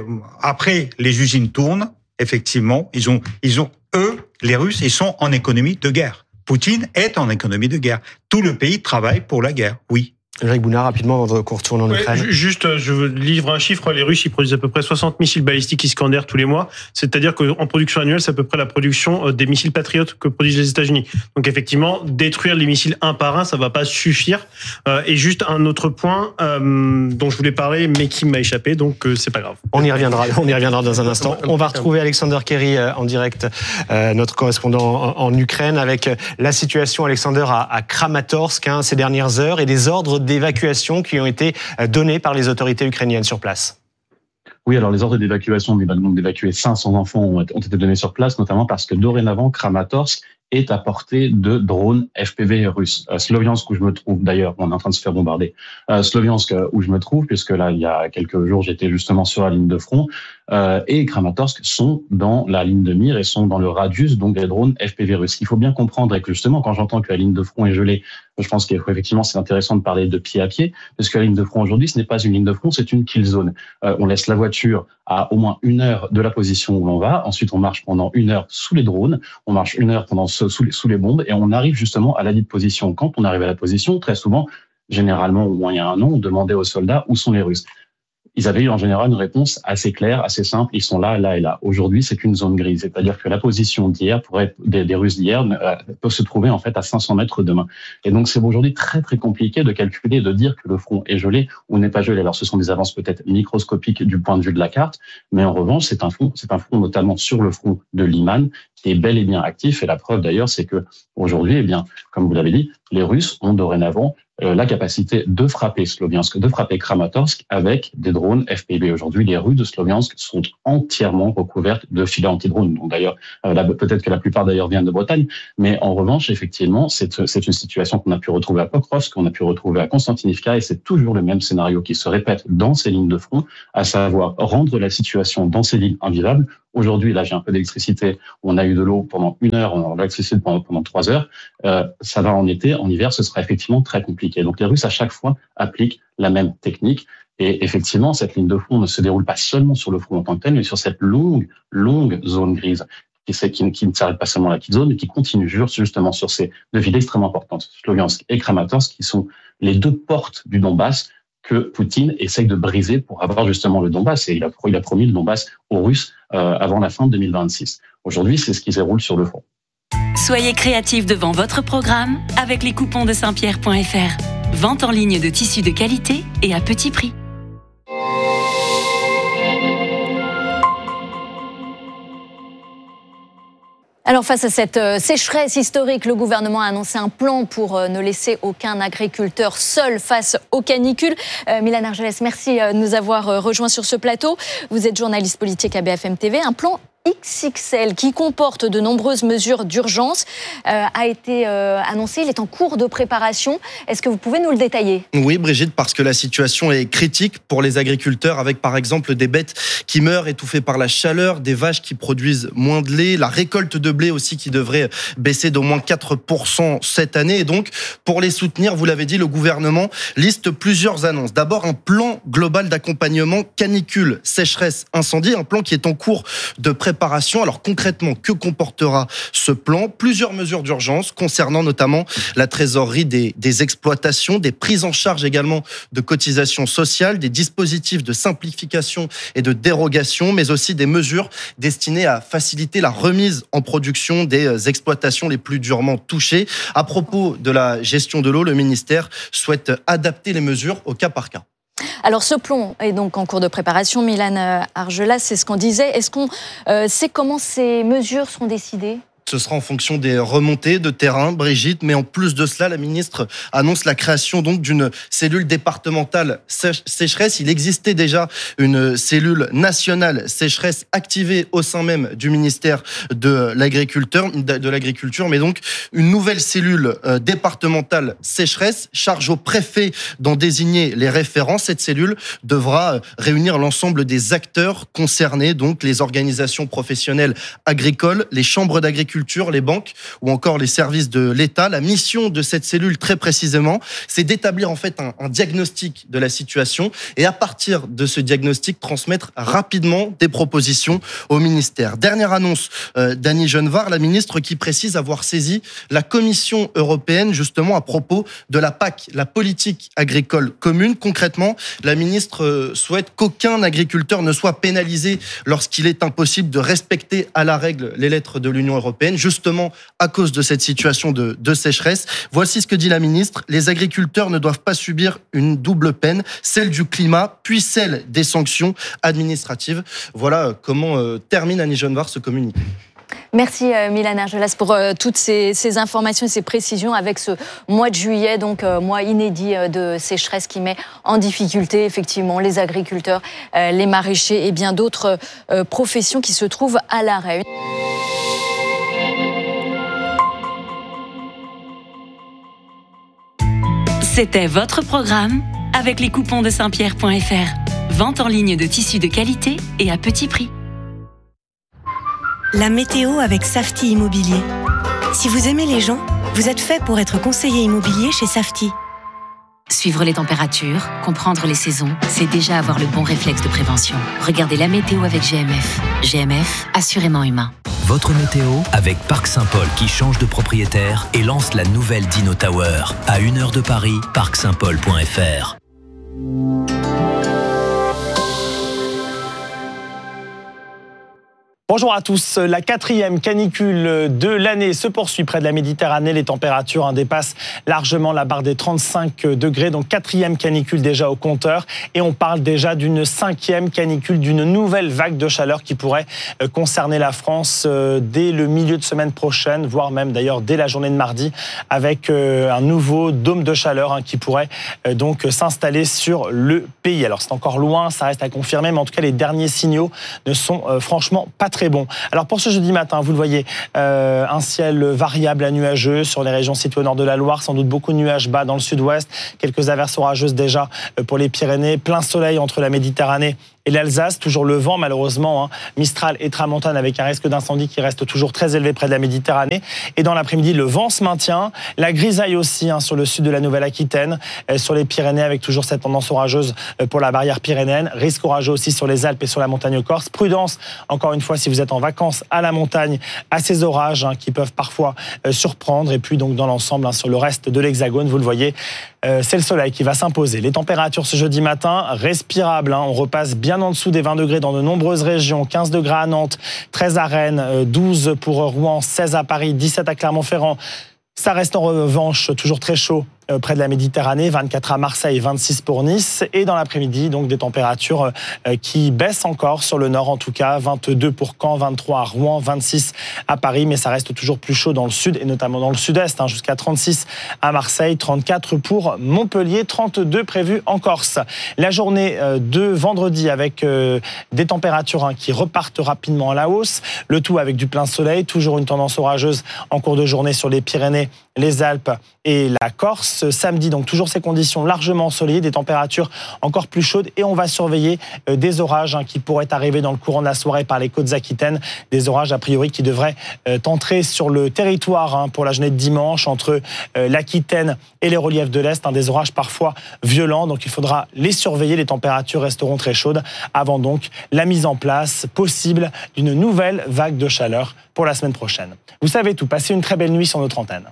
après, les usines tournent. Effectivement, ils ont eux, les Russes, ils sont en économie de guerre. Poutine est en économie de guerre. Tout le pays travaille pour la guerre. Oui. Jacques Bounard, rapidement, avant qu'on retourne en Ukraine. Juste, je livre un chiffre. Les Russes, ils produisent à peu près 60 missiles balistiques Iskander tous les mois. C'est-à-dire qu'en production annuelle, c'est à peu près la production des missiles patriotes que produisent les États-Unis. Donc, effectivement, détruire les missiles un par un, ça va pas suffire. Et juste un autre point dont je voulais parler, mais qui m'a échappé, donc c'est pas grave. On y reviendra dans un instant. On va retrouver Alexander Kerry en direct, notre correspondant en Ukraine, avec la situation, Alexander, à Kramatorsk ces dernières heures et des ordres d'évacuation qui ont été donnés par les autorités ukrainiennes sur place. Oui, alors les ordres d'évacuation, donc d'évacuer 500 enfants ont été donnés sur place, notamment parce que dorénavant, Kramatorsk est à portée de drones FPV russes. Sloviansk, où je me trouve, d'ailleurs, on est en train de se faire bombarder. Sloviansk, où je me trouve, puisque là, il y a quelques jours, j'étais justement sur la ligne de front, et Kramatorsk sont dans la ligne de mire et sont dans le radius, donc des drones FPV russes. Ce qu'il faut bien comprendre, et que justement, quand j'entends que la ligne de front est gelée, je pense qu'effectivement, c'est intéressant de parler de pied à pied, parce que la ligne de front aujourd'hui, ce n'est pas une ligne de front, c'est une kill zone. On laisse la voiture à au moins 1 heure de la position où l'on va. Ensuite, on marche pendant 1 heure sous les drones. On marche 1 heure sous les bombes et on arrive justement à la dite position. Quand on arrive à la position, très souvent, généralement au moins il y a un an, on demandait aux soldats où sont les Russes. ils avaient eu en général une réponse assez claire, assez simple. Ils sont là, là et là. Aujourd'hui, c'est une zone grise. C'est-à-dire que la position d'hier, des Russes d'hier, peut se trouver en fait à 500 mètres demain. Et donc, c'est aujourd'hui très, très compliqué de calculer et de dire que le front est gelé ou n'est pas gelé. Alors, ce sont des avances peut-être microscopiques du point de vue de la carte, mais en revanche, c'est un front notamment sur le front de Liman qui est bel et bien actif. Et la preuve d'ailleurs, c'est que aujourd'hui, eh bien, comme vous l'avez dit, les Russes ont dorénavant la capacité de frapper Sloviansk, de frapper Kramatorsk avec des drones FPV. Aujourd'hui, les rues de Sloviansk sont entièrement recouvertes de filets anti-drones. Donc d'ailleurs, peut-être que la plupart d'ailleurs viennent de Bretagne, mais en revanche, effectivement, c'est une situation qu'on a pu retrouver à Pokrovsk, qu'on a pu retrouver à Konstantinivka, et c'est toujours le même scénario qui se répète dans ces lignes de front, à savoir rendre la situation dans ces lignes invivables. Aujourd'hui, là, j'ai un peu d'électricité. On a eu de l'eau pendant 1 heure, on a l'électricité pendant 3 heures. Ça va en été, en hiver, ce sera effectivement très compliqué. Donc, les Russes, à chaque fois, appliquent la même technique. Et effectivement, cette ligne de front ne se déroule pas seulement sur le front en tant que tel, mais sur cette longue zone grise qui ne s'arrête pas seulement à la petite zone, mais qui continue justement sur ces deux villes extrêmement importantes, Sloviansk et Kramatorsk, qui sont les 2 portes du Donbass que Poutine essaye de briser pour avoir justement le Donbass. Et il a promis le Donbass aux Russes avant la fin de 2026. Aujourd'hui, c'est ce qui se déroule sur le front. Soyez créatifs devant votre programme avec les coupons de Saint-Pierre.fr. Vente en ligne de tissus de qualité et à petit prix. Alors face à cette sécheresse historique, le gouvernement a annoncé un plan pour ne laisser aucun agriculteur seul face aux canicules. Mylane Argelès, merci de nous avoir rejoints sur ce plateau. Vous êtes journaliste politique à BFM TV. Un plan XXL qui comporte de nombreuses mesures d'urgence a été annoncé. Il est en cours de préparation. Est-ce que vous pouvez nous le détailler ? Oui, Brigitte, parce que la situation est critique pour les agriculteurs, avec par exemple des bêtes qui meurent étouffées par la chaleur, des vaches qui produisent moins de lait, la récolte de blé aussi qui devrait baisser d'au moins 4% cette année. Et donc, pour les soutenir, vous l'avez dit, le gouvernement liste plusieurs annonces. D'abord, un plan global d'accompagnement canicule, sécheresse, incendie, un plan qui est en cours de préparation. Alors concrètement, que comportera ce plan ? Plusieurs mesures d'urgence concernant notamment la trésorerie des exploitations, des prises en charge également de cotisations sociales, des dispositifs de simplification et de dérogation, mais aussi des mesures destinées à faciliter la remise en production des exploitations les plus durement touchées. À propos de la gestion de l'eau, le ministère souhaite adapter les mesures au cas par cas. Alors ce plan est donc en cours de préparation. Mylane Argelès, c'est ce qu'on disait. Est-ce qu'on sait comment ces mesures seront décidées ? Ce sera en fonction des remontées de terrain, Brigitte. Mais en plus de cela, la ministre annonce la création donc d'une cellule départementale sécheresse. Il existait déjà une cellule nationale sécheresse activée au sein même du ministère de l'Agriculture. Mais donc une nouvelle cellule départementale sécheresse charge au préfet d'en désigner les référents. Cette cellule devra réunir l'ensemble des acteurs concernés, donc les organisations professionnelles agricoles, les chambres d'agriculture, les banques ou encore les services de l'État. La mission de cette cellule, très précisément, c'est d'établir en fait un diagnostic de la situation et à partir de ce diagnostic, transmettre rapidement des propositions au ministère. Dernière annonce d'Annie Genevard, la ministre qui précise avoir saisi la Commission européenne justement à propos de la PAC, la politique agricole commune. Concrètement, la ministre souhaite qu'aucun agriculteur ne soit pénalisé lorsqu'il est impossible de respecter à la règle les lettres de l'Union européenne, justement à cause de cette situation de sécheresse. Voici ce que dit la ministre. Les agriculteurs ne doivent pas subir une double peine, celle du climat, puis celle des sanctions administratives. Voilà comment termine Annie Genevard ce communiqué. Merci Mylane Argelès pour toutes ces informations et ces précisions avec ce mois de juillet, donc mois inédit de sécheresse qui met en difficulté effectivement les agriculteurs, les maraîchers et bien d'autres professions qui se trouvent à l'arrêt. C'était votre programme avec les coupons de Saint-Pierre.fr. Vente en ligne de tissus de qualité et à petit prix. La météo avec Safety Immobilier. Si vous aimez les gens, vous êtes fait pour être conseiller immobilier chez Safety. Suivre les températures, comprendre les saisons, c'est déjà avoir le bon réflexe de prévention. Regardez la météo avec GMF. GMF, assurément humain. Votre météo avec Parc Saint-Paul qui change de propriétaire et lance la nouvelle Dino Tower. À 1 heure de Paris, parcsaintpaul.fr. Bonjour à tous. La 4e canicule de l'année se poursuit près de la Méditerranée. Les températures dépassent largement la barre des 35 degrés. Donc 4e canicule déjà au compteur. Et on parle déjà d'une 5e canicule, d'une nouvelle vague de chaleur qui pourrait concerner la France dès le milieu de semaine prochaine, voire même d'ailleurs dès la journée de mardi, avec un nouveau dôme de chaleur qui pourrait donc s'installer sur le pays. Alors c'est encore loin, ça reste à confirmer, mais en tout cas les derniers signaux ne sont franchement pas très bon. Alors pour ce jeudi matin, vous le voyez, un ciel variable à nuageux sur les régions situées au nord de la Loire, sans doute beaucoup de nuages bas dans le sud-ouest, quelques averses orageuses déjà pour les Pyrénées, plein soleil entre la Méditerranée et l'Alsace, toujours le vent malheureusement, Mistral et Tramontane avec un risque d'incendie qui reste toujours très élevé près de la Méditerranée. Et dans l'après-midi, le vent se maintient, la grisaille aussi sur le sud de la Nouvelle-Aquitaine, sur les Pyrénées avec toujours cette tendance orageuse pour la barrière pyrénéenne, risque orageux aussi sur les Alpes et sur la montagne corse. Prudence, encore une fois, si vous êtes en vacances à la montagne, à ces orages qui peuvent parfois surprendre. Et puis donc dans l'ensemble, sur le reste de l'Hexagone, vous le voyez, c'est le soleil qui va s'imposer. Les températures ce jeudi matin, respirables. On repasse bien en dessous des 20 degrés dans de nombreuses régions. 15 degrés à Nantes, 13 à Rennes, 12 pour Rouen, 16 à Paris, 17 à Clermont-Ferrand. Ça reste en revanche toujours très chaud près de la Méditerranée, 24 à Marseille, 26 pour Nice. Et dans l'après-midi, donc des températures qui baissent encore sur le nord, en tout cas, 22 pour Caen, 23 à Rouen, 26 à Paris, mais ça reste toujours plus chaud dans le sud et notamment dans le sud-est, jusqu'à 36 à Marseille, 34 pour Montpellier, 32 prévus en Corse. La journée de vendredi avec des températures qui repartent rapidement à la hausse, le tout avec du plein soleil, toujours une tendance orageuse en cours de journée sur les Pyrénées, les Alpes et la Corse. Samedi, donc toujours ces conditions largement ensoleillées, des températures encore plus chaudes et on va surveiller des orages qui pourraient arriver dans le courant de la soirée par les côtes aquitaines. Des orages a priori qui devraient entrer sur le territoire pour la journée de dimanche entre l'Aquitaine et les reliefs de l'Est. Des orages parfois violents, donc il faudra les surveiller. Les températures resteront très chaudes avant donc la mise en place possible d'une nouvelle vague de chaleur pour la semaine prochaine. Vous savez tout, passez une très belle nuit sur notre antenne.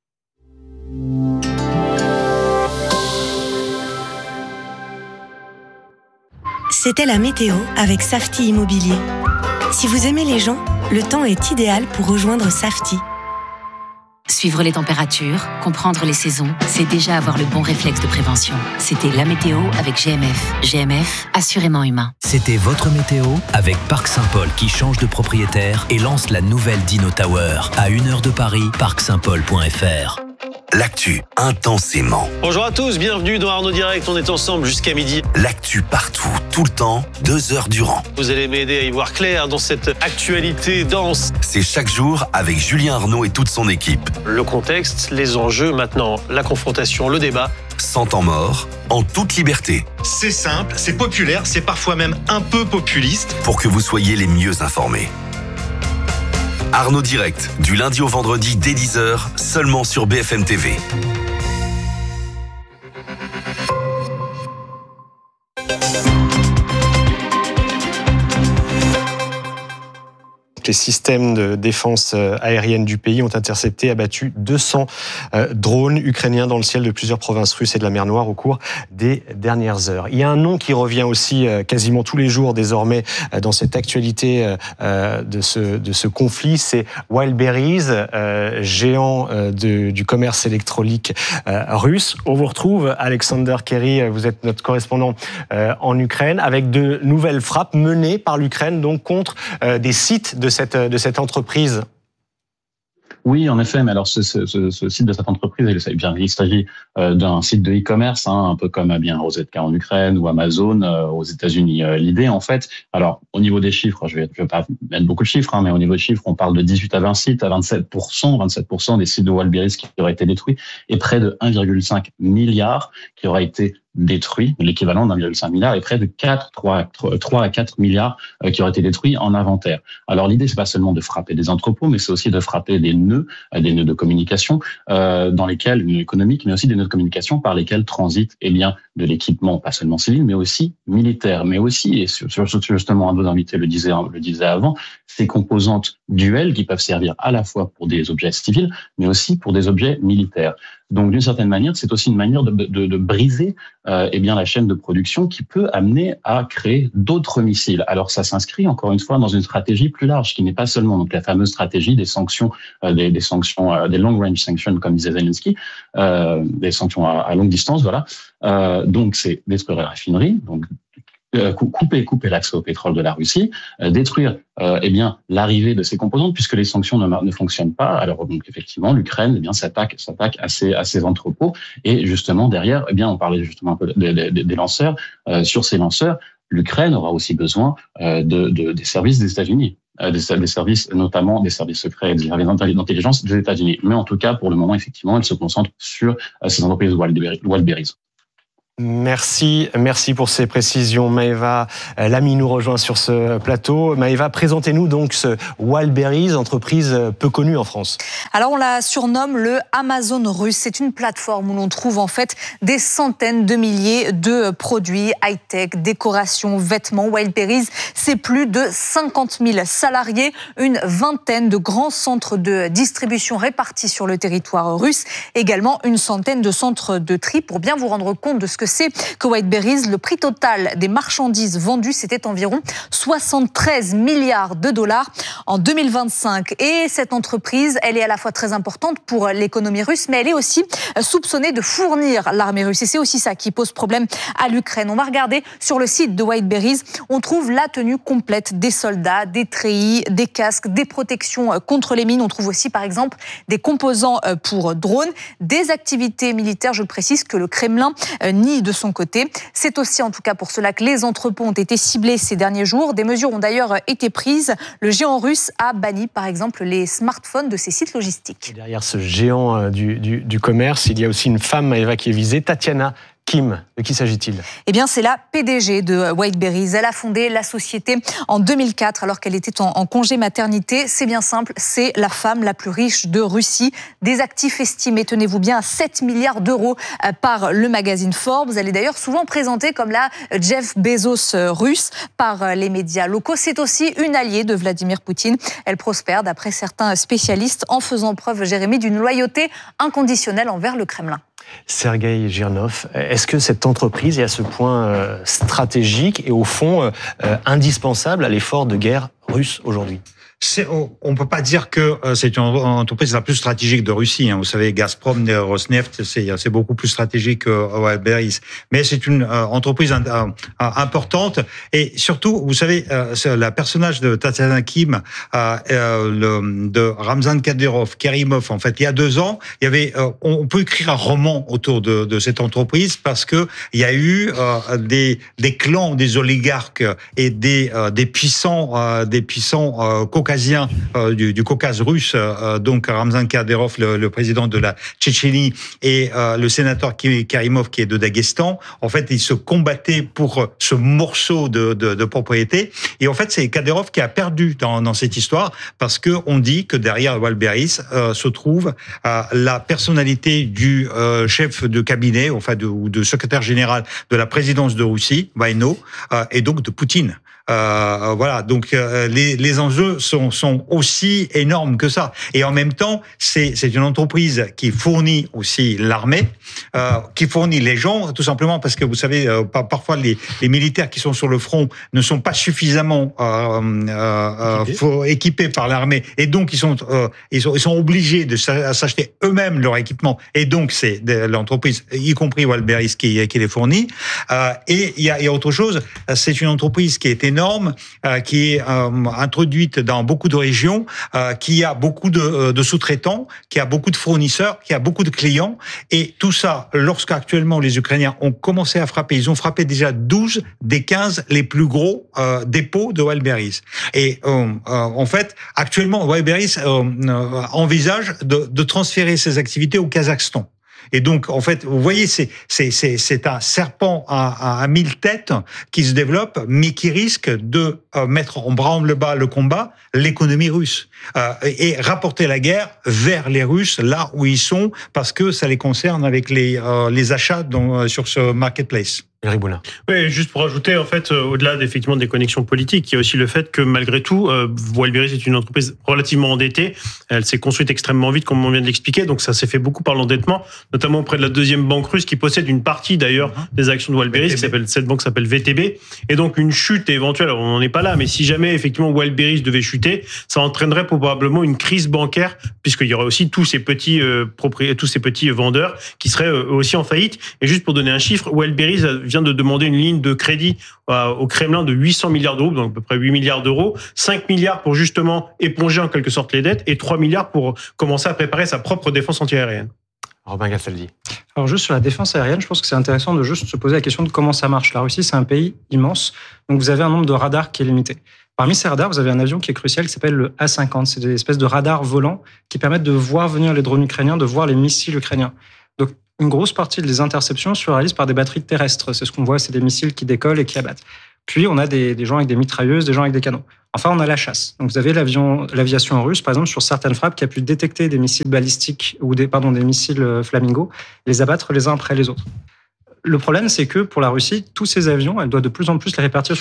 C'était la météo avec Safety Immobilier. Si vous aimez les gens, le temps est idéal pour rejoindre Safety. Suivre les températures, comprendre les saisons, c'est déjà avoir le bon réflexe de prévention. C'était la météo avec GMF. GMF, assurément humain. C'était votre météo avec Parc Saint-Paul qui change de propriétaire et lance la nouvelle Dino Tower. À 1 heure de Paris, parcsaintpaul.fr. L'actu intensément. Bonjour à tous, bienvenue dans Arnaud Direct, on est ensemble jusqu'à midi. L'actu partout, tout le temps, 2 heures durant. Vous allez m'aider à y voir clair dans cette actualité dense. C'est chaque jour avec Julien Arnaud et toute son équipe. Le contexte, les enjeux, maintenant la confrontation, le débat. Sans temps mort, en toute liberté. C'est simple, c'est populaire, c'est parfois même un peu populiste. Pour que vous soyez les mieux informés. Arnaud Direct, du lundi au vendredi dès 10h, seulement sur BFM TV. Les systèmes de défense aérienne du pays ont intercepté, abattu 200 drones ukrainiens dans le ciel de plusieurs provinces russes et de la mer Noire au cours des dernières heures. Il y a un nom qui revient aussi quasiment tous les jours désormais dans cette actualité de ce conflit, c'est Wildberries, géant du commerce électronique russe. On vous retrouve, Alexander Kerry, vous êtes notre correspondant en Ukraine, avec de nouvelles frappes menées par l'Ukraine donc contre des sites de cette entreprise. Oui, en effet, mais alors ce site de cette entreprise, il s'agit d'un site de e-commerce, un peu comme bien Rosetta en Ukraine ou Amazon aux États-Unis. L'idée, en fait, alors au niveau des chiffres, je vais pas mettre beaucoup de chiffres, mais au niveau des chiffres, on parle de 18 à 20 sites, à 27% des sites de Wildberries qui auraient été détruits et près de 1,5 milliard qui auraient été détruits, l'équivalent d'1,5 milliard, et près de 3 à 4 milliards qui auraient été détruits en inventaire. Alors l'idée, c'est pas seulement de frapper des entrepôts, mais c'est aussi de frapper des nœuds de communication dans lesquels, nœuds économiques, mais aussi des nœuds de communication par lesquels transite de l'équipement, pas seulement civil, mais aussi militaire, mais aussi, et justement un de vos invités le disait avant, ces composantes duelles qui peuvent servir à la fois pour des objets civils, mais aussi pour des objets militaires. Donc, d'une certaine manière, c'est aussi une manière de briser la chaîne de production qui peut amener à créer d'autres missiles. Alors, ça s'inscrit encore une fois dans une stratégie plus large, qui n'est pas seulement donc la fameuse stratégie des sanctions, des sanctions, des long range sanctions, comme disait Zelensky, des sanctions à longue distance, voilà. Donc, c'est détruire les raffineries, donc couper l'accès au pétrole de la Russie, détruire l'arrivée de ces composantes, puisque les sanctions ne fonctionnent pas. Alors donc effectivement, l'Ukraine s'attaque à ces entrepôts, et justement derrière, on parlait justement un peu des lanceurs. Sur ces lanceurs, l'Ukraine aura aussi besoin des services des États-Unis. Des services, notamment des services secrets et des services d'intelligence des États-Unis. Mais en tout cas, pour le moment, effectivement, elle se concentre sur ces entreprises Wildberries. Merci pour ces précisions. Maëva Lamy nous rejoint sur ce plateau. Maëva, présentez-nous donc ce Wildberries, entreprise peu connue en France. Alors on la surnomme le Amazon russe. C'est une plateforme où l'on trouve en fait des centaines de milliers de produits high-tech, décorations, vêtements. Wildberries, c'est plus de 50 000 salariés, une vingtaine de grands centres de distribution répartis sur le territoire russe, également une centaine de centres de tri. Pour bien vous rendre compte de ce que c'est que Wildberries, le prix total des marchandises vendues, c'était environ 73 milliards de dollars en 2025. Et cette entreprise, elle est à la fois très importante pour l'économie russe, mais elle est aussi soupçonnée de fournir l'armée russe. Et c'est aussi ça qui pose problème à l'Ukraine. On va regarder sur le site de Wildberries, on trouve la tenue complète des soldats, des treillis, des casques, des protections contre les mines. On trouve aussi, par exemple, des composants pour drones, des activités militaires, je le précise, que le Kremlin nie de son côté. C'est aussi en tout cas pour cela que les entrepôts ont été ciblés ces derniers jours. Des mesures ont d'ailleurs été prises. Le géant russe a banni par exemple les smartphones de ses sites logistiques. Et derrière ce géant du commerce, il y a aussi une femme, Maëva, qui est visée, Tatiana Kim. De qui s'agit-il ? Eh bien, c'est la PDG de Wildberries. Elle a fondé la société en 2004 alors qu'elle était en congé maternité. C'est bien simple, c'est la femme la plus riche de Russie. Des actifs estimés, tenez-vous bien, à 7 milliards d'euros par le magazine Forbes. Elle est d'ailleurs souvent présentée comme la Jeff Bezos russe par les médias locaux. C'est aussi une alliée de Vladimir Poutine. Elle prospère, d'après certains spécialistes, en faisant preuve, Jérémy, d'une loyauté inconditionnelle envers le Kremlin. Sergueï Girnov, est-ce que cette entreprise est à ce point stratégique et au fond indispensable à l'effort de guerre russe aujourd'hui ? On peut pas dire que c'est une entreprise la plus stratégique de Russie. Vous savez, Gazprom, Rosneft, c'est beaucoup plus stratégique que Wildberries. Mais c'est une entreprise importante. Et surtout, vous savez, le personnage de Tatiana Kim, de Ramzan Kadyrov, en fait, il y a 2 ans, il y avait, on peut écrire un roman autour de cette entreprise parce que il y a eu des clans, des oligarques et des puissants caucasiens du Caucase russe, donc Ramzan Kadyrov, le président de la Tchétchénie, et le sénateur Karimov, qui est de Daghestan. En fait, ils se combattaient pour ce morceau de propriété. Et en fait, c'est Kadyrov qui a perdu dans cette histoire, parce que on dit que derrière Wildberries se trouve la personnalité du chef de cabinet, ou de secrétaire général de la présidence de Russie, Vaino, et donc de Poutine. Voilà, donc les enjeux sont aussi énormes que ça. Et en même temps, c'est une entreprise qui fournit aussi l'armée, qui fournit les gens, tout simplement parce que vous savez, parfois les militaires qui sont sur le front ne sont pas suffisamment équipés par l'armée, et donc ils sont obligés de s'acheter eux-mêmes leur équipement. Et donc c'est l'entreprise, y compris Wildberries, qui les fournit. Et il y a autre chose. C'est une entreprise qui est énorme, qui est introduite dans beaucoup de régions, qui a beaucoup de sous-traitants, qui a beaucoup de fournisseurs, qui a beaucoup de clients. Et tout ça, lorsqu'actuellement les Ukrainiens ont commencé à frapper, ils ont frappé déjà 12 des 15 les plus gros dépôts de Wildberries. Et en fait, actuellement, Wildberries envisage de transférer ses activités au Kazakhstan. Et donc, en fait, vous voyez, c'est un serpent à 1000 têtes qui se développe, mais qui risque de mettre en branle-bas le combat, l'économie russe, et rapporter la guerre vers les Russes, là où ils sont, parce que ça les concerne avec les achats sur ce marketplace. Oui, juste pour ajouter, en fait, au-delà effectivement des connexions politiques, il y a aussi le fait que malgré tout, Wildberries est une entreprise relativement endettée. Elle s'est construite extrêmement vite, comme on vient de l'expliquer. Donc ça s'est fait beaucoup par l'endettement, notamment auprès de la deuxième banque russe qui possède une partie d'ailleurs des actions de Wildberries. Cette banque s'appelle VTB. Et donc une chute éventuelle, on n'en est pas là, mais si jamais effectivement Wildberries devait chuter, ça entraînerait probablement une crise bancaire, puisqu'il y aurait aussi tous ces petits vendeurs qui seraient aussi en faillite. Et juste pour donner un chiffre, Wildberries vient de demander une ligne de crédit au Kremlin de 800 milliards d'euros, donc à peu près 8 milliards d'euros, 5 milliards pour justement éponger en quelque sorte les dettes et 3 milliards pour commencer à préparer sa propre défense antiaérienne. Robin Gastaldi. Alors juste sur la défense aérienne, je pense que c'est intéressant de juste se poser la question de comment ça marche. La Russie, c'est un pays immense, donc vous avez un nombre de radars qui est limité. Parmi ces radars, vous avez un avion qui est crucial qui s'appelle le A-50. C'est des espèces de radars volants qui permettent de voir venir les drones ukrainiens, de voir les missiles ukrainiens. Donc une grosse partie des interceptions se réalise par des batteries terrestres. C'est ce qu'on voit, c'est des missiles qui décollent et qui abattent. Puis on a des gens avec des mitrailleuses, des gens avec des canons. Enfin, on a la chasse. Donc vous avez l'aviation russe, par exemple, sur certaines frappes, qui a pu détecter des missiles balistiques ou des missiles Flamingo, les abattre les uns après les autres. Le problème, c'est que pour la Russie, tous ces avions, elle doit de plus en plus les répartir